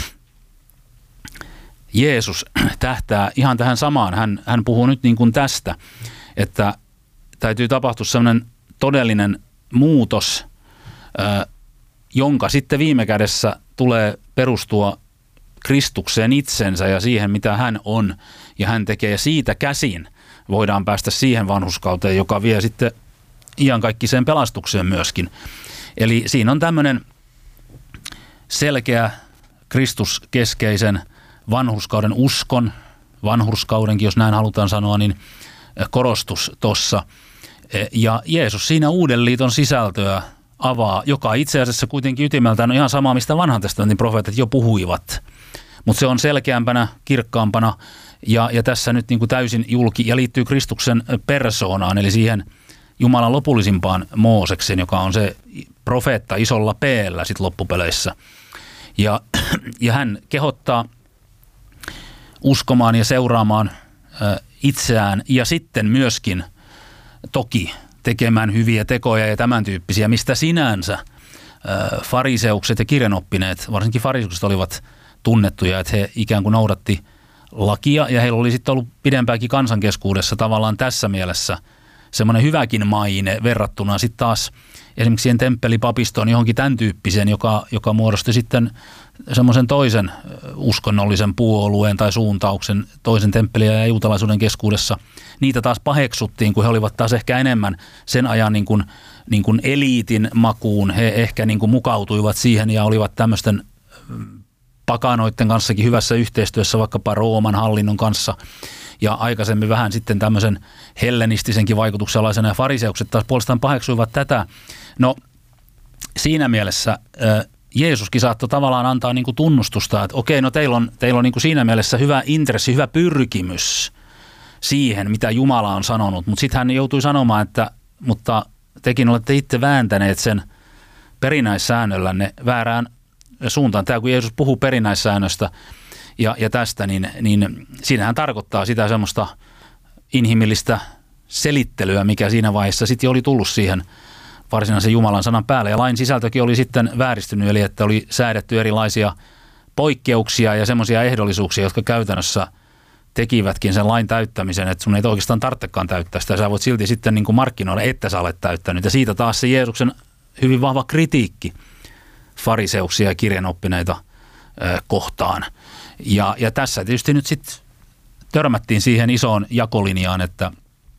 [SPEAKER 4] Jeesus tähtää ihan tähän samaan. Hän, hän puhuu nyt niin kuin tästä, että täytyy tapahtua sellainen todellinen muutos, jonka sitten viime kädessä tulee perustua Kristukseen itsensä ja siihen, mitä hän on ja hän tekee. Ja siitä käsin voidaan päästä siihen vanhurskauteen, joka vie sitten iankaikkiseen pelastukseen myöskin. Eli siinä on tämmöinen selkeä Kristuskeskeisen vanhurskauden uskon, vanhurskaudenkin, jos näin halutaan sanoa, niin korostus tuossa. Ja Jeesus siinä uuden liiton sisältöä avaa, joka itse asiassa kuitenkin ytimeltään on ihan sama, mistä vanhan testamentin profeetat jo puhuivat. Mutta se on selkeämpänä, kirkkaampana ja, ja tässä nyt niin kuin täysin julki ja liittyy Kristuksen persoonaan, eli siihen Jumalan lopullisimpaan Mooseksen, joka on se profeetta isolla P:llä sit loppupeleissä. Ja, ja hän kehottaa uskomaan ja seuraamaan itseään ja sitten myöskin toki tekemään hyviä tekoja ja tämän tyyppisiä, mistä sinänsä fariseukset ja kirjanoppineet, varsinkin fariseukset olivat tunnettuja, että he ikään kuin noudatti lakia ja heillä oli sitten ollut pidempäänkin kansankeskuudessa tavallaan tässä mielessä semmoinen hyväkin maine verrattuna sitten taas esimerkiksi siihen temppelipapistoon johonkin tämän tyyppiseen, joka, joka muodosti sitten semmoisen toisen uskonnollisen puolueen tai suuntauksen toisen temppeliä ja juutalaisuuden keskuudessa. Niitä taas paheksuttiin, kun he olivat taas ehkä enemmän sen ajan niin kuin, niin kuin eliitin makuun. He ehkä niin kuin mukautuivat siihen ja olivat tämmöisten pakanoiden kanssakin hyvässä yhteistyössä vaikkapa Rooman hallinnon kanssa. Ja aikaisemmin vähän sitten tämmöisen hellenistisenkin vaikutukselaisena ja fariseukset taas puolestaan paheksuivat tätä. No siinä mielessä Jeesuskin saattoi tavallaan antaa niin kuin tunnustusta, että okei, no teillä on, teillä on niin kuin siinä mielessä hyvä intressi, hyvä pyrkimys siihen, mitä Jumala on sanonut. Mutta sitten hän joutui sanomaan, että mutta tekin olette itse vääntäneet sen perinnäissäännöllänne väärään suuntaan. Tämä kun Jeesus puhuu perinnäissäännöstä ja, ja tästä, niin, niin siinähän tarkoittaa sitä semmoista inhimillistä selittelyä, mikä siinä vaiheessa sitten oli tullut siihen varsinaisen Jumalan sanan päälle. Ja lain sisältökin oli sitten vääristynyt, eli että oli säädetty erilaisia poikkeuksia ja semmoisia ehdollisuuksia, jotka käytännössä tekivätkin sen lain täyttämisen, että sun ei oikeastaan tarvitsekaan täyttää sitä. Sä voit silti sitten niin kuin markkinoida, että sä olet täyttänyt. Ja siitä taas se Jeesuksen hyvin vahva kritiikki fariseuksia ja kirjanoppineita ö, kohtaan. Ja, ja tässä tietysti nyt sitten törmättiin siihen isoon jakolinjaan, että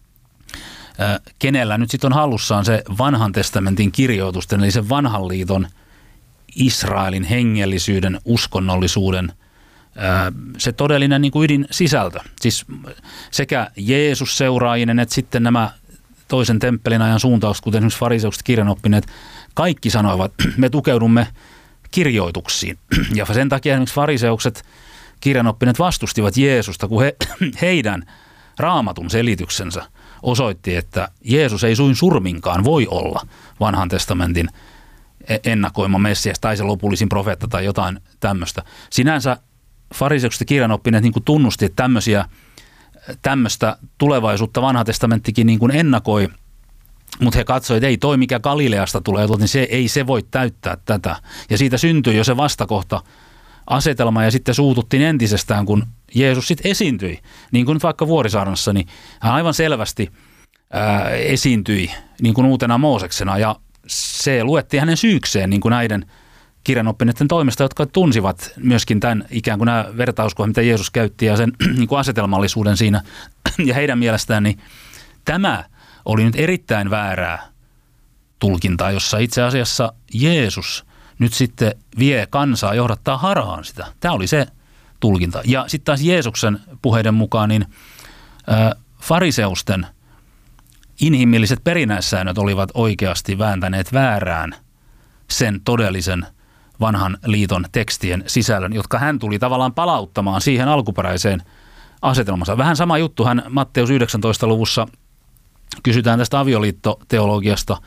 [SPEAKER 4] kenellä nyt sitten on hallussaan se vanhan testamentin kirjoitusten, eli sen vanhan liiton Israelin hengellisyyden, uskonnollisuuden, se todellinen niin kuin ydin sisältö. Siis sekä Jeesus seuraajinen, että sitten nämä toisen temppelin ajan suuntaukset, kuten esimerkiksi fariseukset, kirjanoppineet, kaikki sanoivat, me tukeudumme kirjoituksiin. Ja sen takia esimerkiksi fariseukset, kirjanoppineet vastustivat Jeesusta, kun he, heidän raamatun selityksensä osoitti, että Jeesus ei suin surminkaan voi olla vanhan testamentin ennakoima Messias tai se lopullisin profeetta tai jotain tämmöistä. Sinänsä fariseukset ja kirjanoppineet niin kuin tunnusti, että tämmöisiä, tämmöistä tulevaisuutta vanha testamenttikin niin kuin ennakoi, mutta he katsoivat, että ei toi mikä Galileasta tulee, niin se, ei se voi täyttää tätä. Ja siitä syntyi jo se vastakohta asetelma ja sitten suututtiin entisestään, kun Jeesus sitten esiintyi, niin kuin nyt vaikka Vuorisaarnassa, niin hän aivan selvästi ää, esiintyi niin kuin uutena Mooseksena ja se luettiin hänen syykseen niin kuin näiden kirjanoppineiden toimesta, jotka tunsivat myöskin tämän ikään kuin nämä vertauskohdat, mitä Jeesus käytti ja sen niin kuin asetelmallisuuden siinä ja heidän mielestään, niin tämä oli nyt erittäin väärää tulkintaa, jossa itse asiassa Jeesus nyt sitten vie kansaa, johdattaa harhaan sitä. Tämä oli se tulkinta. Ja sitten taas Jeesuksen puheiden mukaan niin ä, fariseusten inhimilliset perinnäissäännöt olivat oikeasti vääntäneet väärään sen todellisen vanhan liiton tekstien sisällön, jotka hän tuli tavallaan palauttamaan siihen alkuperäiseen asetelmansa. Vähän sama juttu hän Matteus yhdeksäntoista luvussa kysytään tästä avioliittoteologiasta,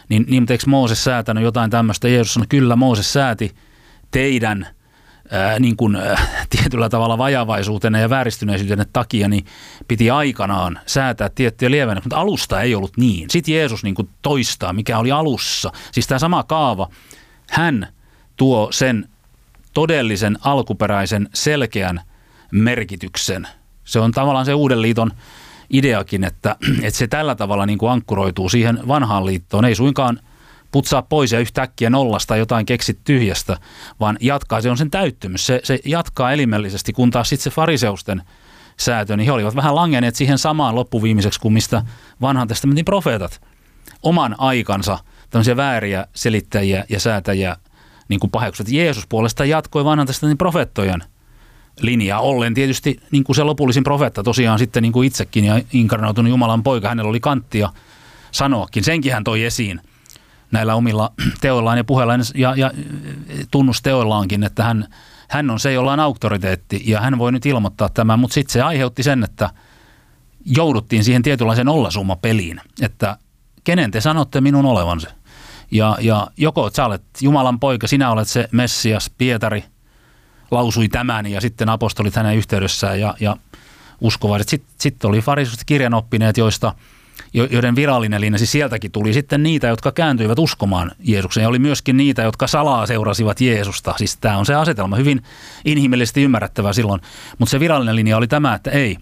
[SPEAKER 4] Niin, niin eikö Mooses säätänyt jotain tämmöistä? Jeesus sanoi, kyllä Mooses sääti teidän ää, niin kuin, ää, tietyllä tavalla vajavaisuutenne ja vääristyneisyytenne takia, niin piti aikanaan säätää tiettyjä lievennä, mutta alusta ei ollut niin. Sitten Jeesus niin kuin toistaa, mikä oli alussa. Siis tämä sama kaava, hän tuo sen todellisen, alkuperäisen, selkeän merkityksen. Se on tavallaan se uuden liiton ideakin, että, että se tällä tavalla niin kuin ankkuroituu siihen vanhaan liittoon. Ei suinkaan putsaa pois ja yhtäkkiä nollasta jotain keksit tyhjästä, vaan jatkaa, se on sen täyttymys. Se, se jatkaa elimellisesti, kun taas sitten se fariseusten säätö, niin he olivat vähän langenneet siihen samaan loppuviimeiseksi kuin mistä vanhan testamentin profeetat oman aikansa tämmöisiä vääriä selittäjiä ja säätäjiä niin kuin paheksuvat. Jeesus puolestaan jatkoi vanhan testamentin profeettojen linjaa ollen tietysti niin kuin se lopullisin profeetta tosiaan sitten niin kuin itsekin ja inkarnautunut Jumalan poika, hänellä oli kanttia sanoakin. Senkin hän toi esiin näillä omilla teoillaan ja puheillaan ja, ja tunnusteoillaankin, että hän, hän on se, jolla on auktoriteetti ja hän voi nyt ilmoittaa tämän, mutta sitten se aiheutti sen, että jouduttiin siihen tietynlaiseen nollasummapeliin, että kenen te sanotte minun olevansa. Ja, ja joko sä olet Jumalan poika, sinä olet se Messias, Pietari lausui tämän ja sitten apostolit hänen yhteydessään ja, ja uskovaiset. Sitten sit oli fariseukset kirjanoppineet, joista, joiden virallinen linja, siis sieltäkin tuli sitten niitä, jotka kääntyivät uskomaan Jeesuksen ja oli myöskin niitä, jotka salaa seurasivat Jeesusta. Siis tämä on se asetelma hyvin inhimillisesti ymmärrettävä silloin, mutta se virallinen linja oli tämä, että ei,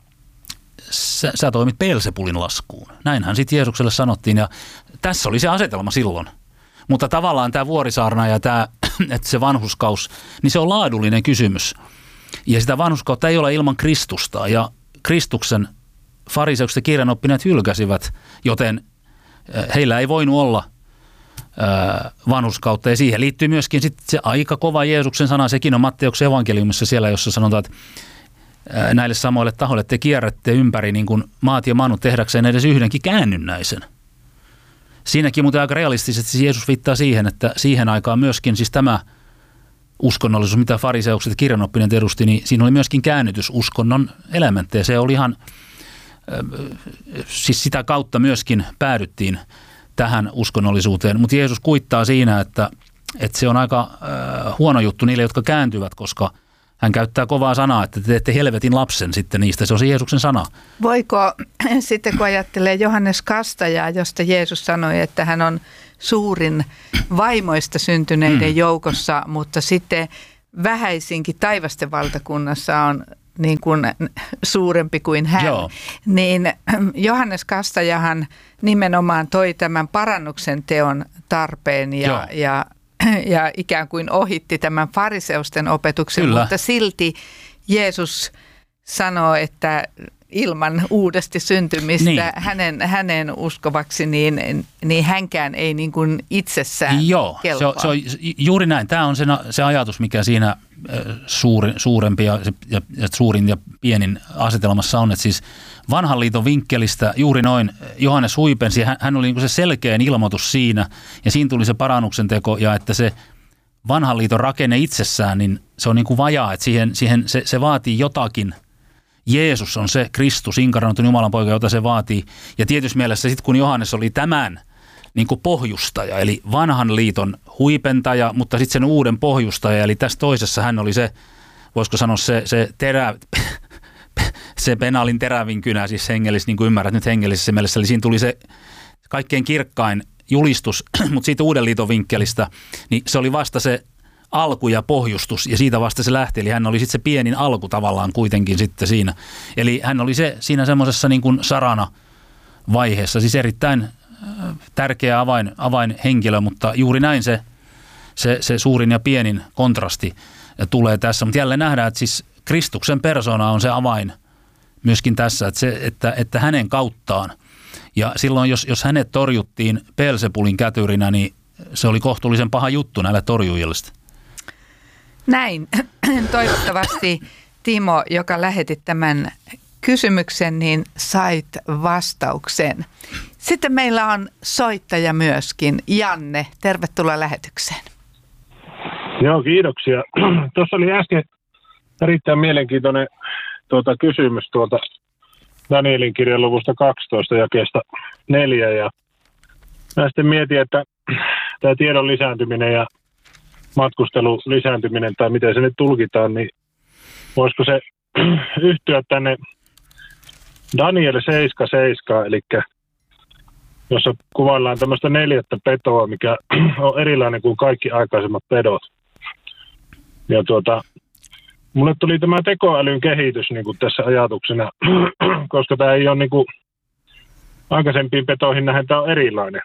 [SPEAKER 4] sä, sä toimit Beelzebulin laskuun. Näinhän sitten Jeesukselle sanottiin ja tässä oli se asetelma silloin. Mutta tavallaan tämä vuorisaarna ja tämä, että se vanhurskaus, niin se on laadullinen kysymys. Ja sitä vanhurskautta ei ole ilman Kristusta. Ja Kristuksen fariseukset ja kirjanoppineet hylkäsivät, joten heillä ei voinut olla vanhurskautta. Ja siihen liittyy myöskin sitten se aika kova Jeesuksen sana, sekin on Matteuksen evankeliumissa siellä, jossa sanotaan, että näille samoille tahoille te kierrätte ympäri niin kuin maat ja manut tehdäkseen edes yhdenkin käännynnäisen. Siinäkin muuten aika realistisesti Jeesus viittaa siihen, että siihen aikaan myöskin siis tämä uskonnollisuus, mitä fariseukset ja kirjanoppineet edusti, niin siinä oli myöskin käännytysuskonnon elementtejä. Se oli ihan, siis sitä kautta myöskin päädyttiin tähän uskonnollisuuteen. Mutta Jeesus kuittaa siinä, että, että se on aika huono juttu niille, jotka kääntyvät, koska hän käyttää kovaa sanaa, että te teette helvetin lapsen sitten niistä. Se on se Jeesuksen sana.
[SPEAKER 3] Voiko sitten, kun ajattelee Johannes Kastajaa, josta Jeesus sanoi, että hän on suurin vaimoista syntyneiden mm. joukossa, mutta sitten vähäisinkin taivasten valtakunnassa on niin kuin suurempi kuin hän. Joo. Niin Johannes Kastajahan nimenomaan toi tämän parannuksen teon tarpeen ja, ja ja ikään kuin ohitti tämän fariseusten opetuksen, Kyllä. mutta silti Jeesus sanoo, että ilman uudesti syntymistä niin. hänen, hänen uskovaksi, niin, niin hänkään ei niin kuin itsessään
[SPEAKER 4] Joo, kelpaa. Se on, se on juuri näin. Tämä on se, se ajatus, mikä siinä suuri, suurempi ja, ja, ja suurin ja pienin asetelmassa on, että siis vanhan liiton vinkkelistä juuri noin Johannes huipensi, hän, hän oli niin kuin se selkeän ilmoitus siinä ja siinä tuli se parannuksen teko ja että se vanhan liiton rakenne itsessään, niin se on niin kuin vajaa, että siihen, siihen se, se vaatii jotakin. Jeesus on se Kristus, inkarnoitunut Jumalan poika, jota se vaatii. Ja tietysti mielessä sitten kun Johannes oli tämän niin kuin pohjustaja, eli vanhan liiton huipentaja, mutta sitten sen uuden pohjustaja, eli tässä toisessa hän oli se, voisiko sanoa se, se, terä, se penaalin terävin kynä, siis hengellis, niin kuin ymmärrät nyt hengellisessä mielessä, eli siinä tuli se kaikkein kirkkain julistus, mutta siitä uuden liiton vinkkelistä, niin se oli vasta se alku ja pohjustus, ja siitä vasta se lähti, eli hän oli sitten se pienin alku tavallaan kuitenkin sitten siinä. Eli hän oli se siinä semmoisessa niin kuin sarana vaiheessa, siis erittäin tärkeä avain, avainhenkilö, mutta juuri näin se, se, se suurin ja pienin kontrasti tulee tässä. Mutta jälleen nähdään, että siis Kristuksen persona on se avain myöskin tässä, että, se, että, että hänen kauttaan. Ja silloin, jos, jos hänet torjuttiin Beelzebulin kätyrinä, niin se oli kohtuullisen paha juttu näille torjujille.
[SPEAKER 3] Näin. Toivottavasti Timo, joka lähetit tämän kysymyksen, niin sait vastauksen. Sitten meillä on soittaja myöskin. Janne, tervetuloa lähetykseen.
[SPEAKER 7] Joo, kiitoksia. Tuossa oli äsken erittäin mielenkiintoinen tuota, kysymys tuolta Danielin kirjan luvusta kaksitoista jakeesta neljä. Ja mä sitten mietin, että tämä tiedon lisääntyminen ja matkustelun lisääntyminen, tai miten se nyt tulkitaan, niin voisiko se yhtyä tänne Daniel seitsemänkymmentäseitsemän, eli jossa kuvaillaan tämmöistä neljättä petoa, mikä on erilainen kuin kaikki aikaisemmat pedot. Ja tuota, mulle tuli tämä tekoälyn kehitys niin kuin tässä ajatuksena, koska tämä ei ole niin kuin aikaisempiin petoihin nähden, tämä on erilainen.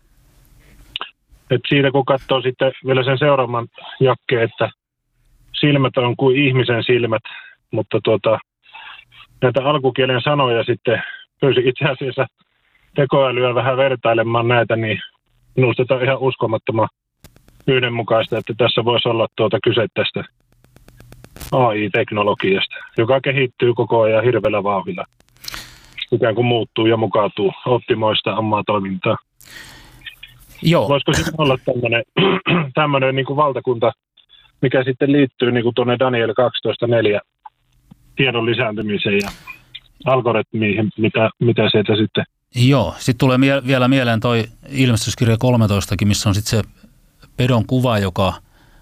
[SPEAKER 7] Et siitä kun katsoo sitten vielä sen seuraavan jakkeen, että silmät on kuin ihmisen silmät, mutta tuota, näitä alkukielen sanoja sitten pyysin itse asiassa tekoälyä vähän vertailemaan näitä, niin minusta tämä on ihan uskomattoman yhdenmukaista, että tässä voisi olla tuota kyse tästä A I-teknologiasta, joka kehittyy koko ajan hirveällä vauhdilla. Ikään kuin muuttuu ja mukautuu, optimoi sitä omaa toimintaa.
[SPEAKER 4] Joo.
[SPEAKER 7] Voisiko sitten olla tämmöinen, tämmöinen niin kuin valtakunta, mikä sitten liittyy niin kuin tuonne Daniel kaksitoista neljä tiedon lisääntymiseen ja algoritmiin, mitä, mitä sieltä sitten...
[SPEAKER 4] Joo, sitten tulee mie- vielä mieleen toi ilmestyskirja kolmetoistakin, missä on sitten se pedon kuva, joka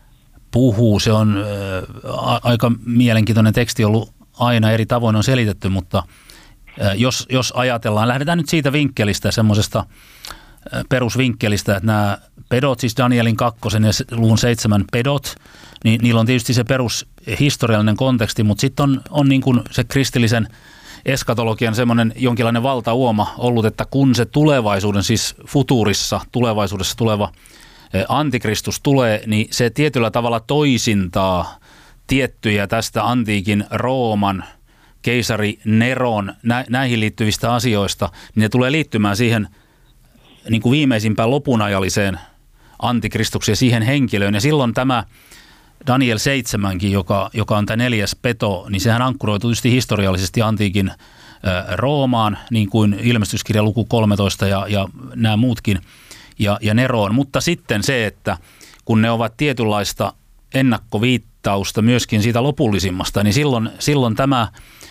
[SPEAKER 4] puhuu. Se on ä, aika mielenkiintoinen teksti ollut aina eri tavoin on selitetty, mutta ä, jos, jos ajatellaan, lähdetään nyt siitä vinkkelistä, semmoisesta perusvinkkelistä, että nämä pedot, siis Danielin kakkosen ja luvun seitsemän pedot, niin niillä on tietysti se perushistoriallinen konteksti, mutta sitten on, on niin kuin se kristillisen eskatologian semmoinen jonkinlainen valtauoma ollut, että kun se tulevaisuuden, siis futuurissa, tulevaisuudessa tuleva antikristus tulee, niin se tietyllä tavalla toisintaa tiettyjä tästä antiikin Rooman, keisari Neron, nä, näihin liittyvistä asioista, niin ne tulee liittymään siihen niin kuin viimeisimpään lopunajalliseen antikristukseen, siihen henkilöön. Ja silloin tämä Daniel seitsemänkin, joka, joka on tämä neljäs peto, niin sehän ankkuroi tietysti historiallisesti antiikin ä, Roomaan, niin kuin ilmestyskirja luku kolmetoista ja, ja nämä muutkin, ja, ja Neroon. Mutta sitten se, että kun ne ovat tietynlaista ennakkoviittausta myöskin siitä lopullisimmasta, niin silloin, silloin tämä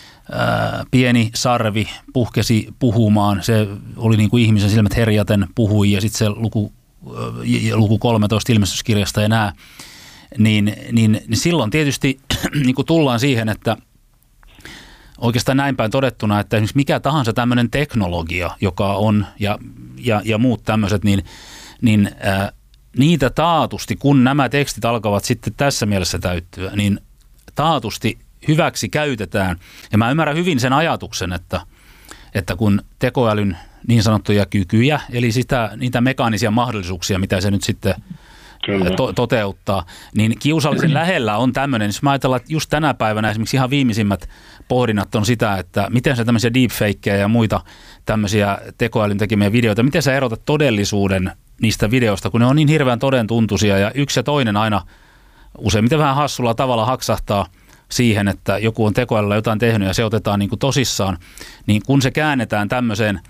[SPEAKER 4] ää, pieni sarvi puhkesi puhumaan. Se oli niin kuin ihmisen silmät herjaten puhui, ja sitten se luku, ä, luku kolmetoista ilmestyskirjasta ja nämä, niin, niin, niin silloin tietysti niin kuin tullaan siihen, että oikeastaan näin päin todettuna, että esimerkiksi mikä tahansa tämmöinen teknologia, joka on, ja, ja, ja muut tämmöiset, niin, niin ää, niitä taatusti, kun nämä tekstit alkavat sitten tässä mielessä täyttyä, niin taatusti hyväksi käytetään. Ja mä ymmärrän hyvin sen ajatuksen, että, että kun tekoälyn niin sanottuja kykyjä, eli sitä, niitä mekaanisia mahdollisuuksia, mitä se nyt sitten to, toteuttaa, niin kiusallisen lähellä on tämmöinen, jos mä ajatellaan, että just tänä päivänä esimerkiksi ihan viimeisimmät pohdinnat on sitä, että miten sä tämmöisiä deepfakeja ja muita tämmöisiä tekoälyn tekemiä videoita, miten sä erotat todellisuuden niistä videoista, kun ne on niin hirveän todentuntuisia ja yksi ja toinen aina useimmiten vähän hassulla tavalla haksahtaa siihen, että joku on tekoälyllä jotain tehnyt ja se otetaan niin kuin tosissaan, niin kun se käännetään tämmöiseen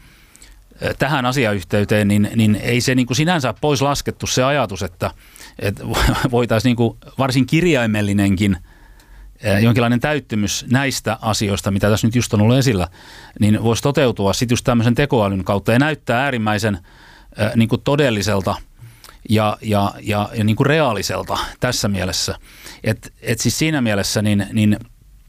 [SPEAKER 4] tähän asiayhteyteen, niin, niin ei se niin kuin sinänsä pois laskettu se ajatus, että, että voitaisiin niin kuin varsin kirjaimellinenkin jonkinlainen täyttymys näistä asioista, mitä tässä nyt just on ollut esillä, niin voisi toteutua sitten just tämmöisen tekoälyn kautta ja näyttää äärimmäisen niin kuin todelliselta ja, ja, ja, ja niin kuin reaaliselta tässä mielessä. Et, et siis siinä mielessä, niin, niin,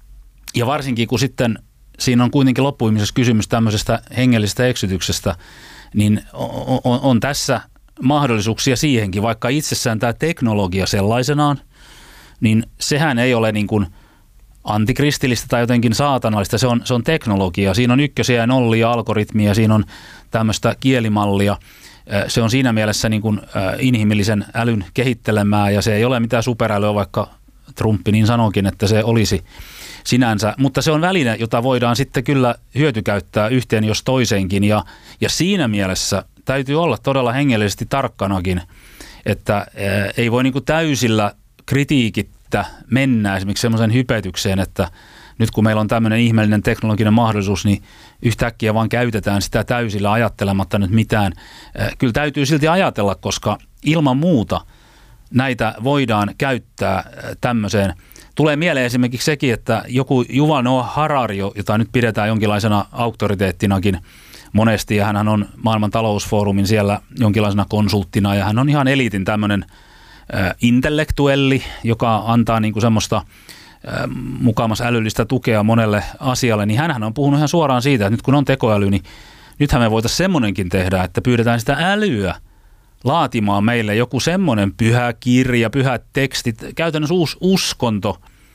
[SPEAKER 4] ja varsinkin kun sitten siinä on kuitenkin loppuimisessa kysymys tämmöisestä hengellisestä eksytyksestä, niin on, on, on tässä mahdollisuuksia siihenkin, vaikka itsessään tämä teknologia sellaisenaan, niin sehän ei ole niin kuin antikristillistä tai jotenkin saatanallista, se on, se on teknologia. Siinä on ykkösiä ja nollia, algoritmia, siinä on tämmöistä kielimallia. Se on siinä mielessä niin kuin inhimillisen älyn kehittelemää ja se ei ole mitään superälyä, vaikka Trumpi niin sanoikin, että se olisi sinänsä. Mutta se on väline, jota voidaan sitten kyllä hyötykäyttää yhteen jos toiseenkin ja, ja siinä mielessä täytyy olla todella hengellisesti tarkkanakin, että ei voi niin kuin täysillä kritiikittä mennä esimerkiksi semmoisen hypetykseen, että nyt kun meillä on tämmöinen ihmeellinen teknologinen mahdollisuus, niin yhtäkkiä vaan käytetään sitä täysillä ajattelematta nyt mitään. Kyllä täytyy silti ajatella, koska ilman muuta näitä voidaan käyttää tämmöiseen. Tulee mieleen esimerkiksi sekin, että joku Yuval Noah Harari, jota nyt pidetään jonkinlaisena auktoriteettinakin monesti, ja hän on maailman talousfoorumin siellä jonkinlaisena konsulttina, ja hän on ihan eliitin tämmöinen äh, intellektuelli, joka antaa niin kuin semmoista äh, mukamas älyllistä tukea monelle asialle, niin hänhän on puhunut ihan suoraan siitä, että nyt kun on tekoäly, niin nythän me voitaisiin semmoinenkin tehdä, että pyydetään sitä älyä laatimaan meille joku semmoinen pyhä kirja, pyhät tekstit, käytännössä uusi uskonto,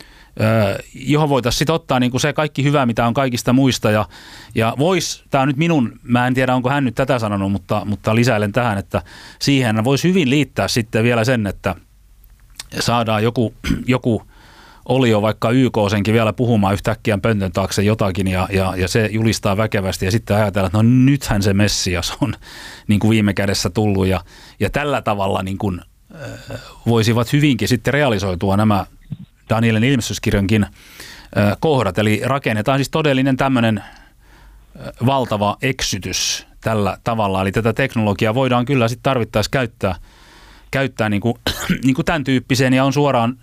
[SPEAKER 4] johon voitaisiin sitten ottaa niin kuin se kaikki hyvä, mitä on kaikista muista. Ja, ja vois, tämä on nyt minun, mä en tiedä onko hän nyt tätä sanonut, mutta, mutta lisäilen tähän, että siihen voisi hyvin liittää sitten vielä sen, että saadaan joku, joku olio vaikka Y K senkin vielä puhumaan yhtäkkiä pöntön taakse jotakin ja, ja, ja se julistaa väkevästi ja sitten ajatellaan, että no nythän se Messias on niin kuin viime kädessä tullut ja, ja tällä tavalla niin kuin, äh, voisivat hyvinkin sitten realisoitua nämä Danielin ilmestyskirjankin äh, kohdat. Eli rakennetaan siis todellinen tämmöinen äh, valtava eksytys tällä tavalla. Eli tätä teknologiaa voidaan kyllä sitten tarvittaessa käyttää, käyttää niin kuin, niin kuin tämän tyyppiseen ja on suoraan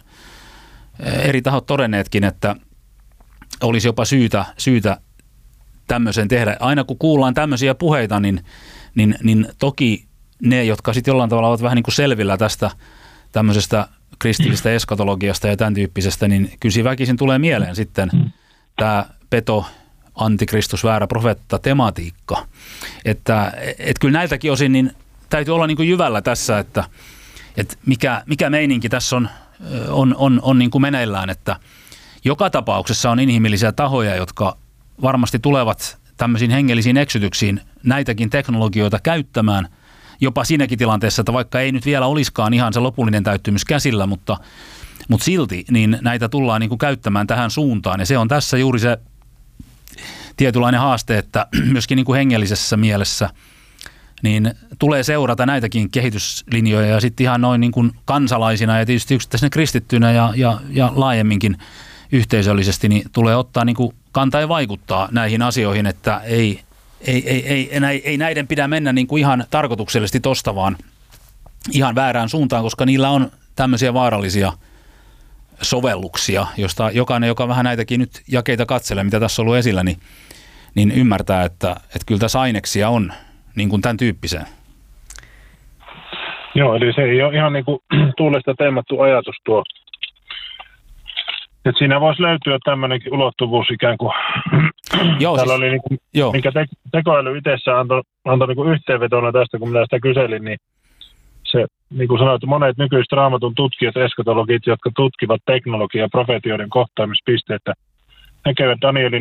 [SPEAKER 4] eri tahot todenneetkin, että olisi jopa syytä, syytä tämmöisen tehdä. Aina kun kuullaan tämmöisiä puheita, niin, niin, niin toki ne, jotka sitten jollain tavalla ovat vähän niin kuin selvillä tästä tämmöisestä kristillisestä eskatologiasta ja tämän tyyppisestä, niin kyllä väkisin tulee mieleen sitten tämä peto, antikristus, väärä profeetta tematiikka. Että et kyllä näiltäkin osin niin täytyy olla niin kuin jyvällä tässä, että et mikä, mikä meininki tässä on on, on, on niin kuin meneillään, että joka tapauksessa on inhimillisiä tahoja, jotka varmasti tulevat tämmöisiin hengellisiin eksytyksiin näitäkin teknologioita käyttämään, jopa siinäkin tilanteessa, että vaikka ei nyt vielä olisikaan ihan se lopullinen täyttymys käsillä, mutta, mutta silti niin näitä tullaan niin kuin käyttämään tähän suuntaan, ja se on tässä juuri se tietynlainen haaste, että myöskin niin kuin hengellisessä mielessä niin tulee seurata näitäkin kehityslinjoja ja sitten ihan noin niin kuin kansalaisina ja tietysti yksittäisenä kristittyinä ja, ja, ja laajemminkin yhteisöllisesti, niin tulee ottaa niin kuin kantaa ja vaikuttaa näihin asioihin, että ei, ei, ei, ei, ei, ei näiden pidä mennä niin kuin ihan tarkoituksellisesti tosta vaan ihan väärään suuntaan, koska niillä on tämmöisiä vaarallisia sovelluksia, josta jokainen, joka vähän näitäkin nyt jakeita katselee, mitä tässä on ollut esillä, niin, niin ymmärtää, että, että kyllä tässä aineksia on niin kuin tämän tyyppiseen.
[SPEAKER 7] Joo, eli se ei ole ihan niin kuin tuulesta teemattu ajatus tuo. Että siinä voisi löytyä tämmöinenkin ulottuvuus ikään kuin. Joo, täällä siis, oli niin kuin, joo. Minkä te, tekoäly itsessään antoi, antoi niin kuin yhteenvetona tästä, kun minä sitä kyselin, niin se, niin kuin sanoit, monet nykyiset raamatun tutkijat, eskatologit, jotka tutkivat teknologiaa ja profetioiden kohtaamispisteitä, näkevät Danielin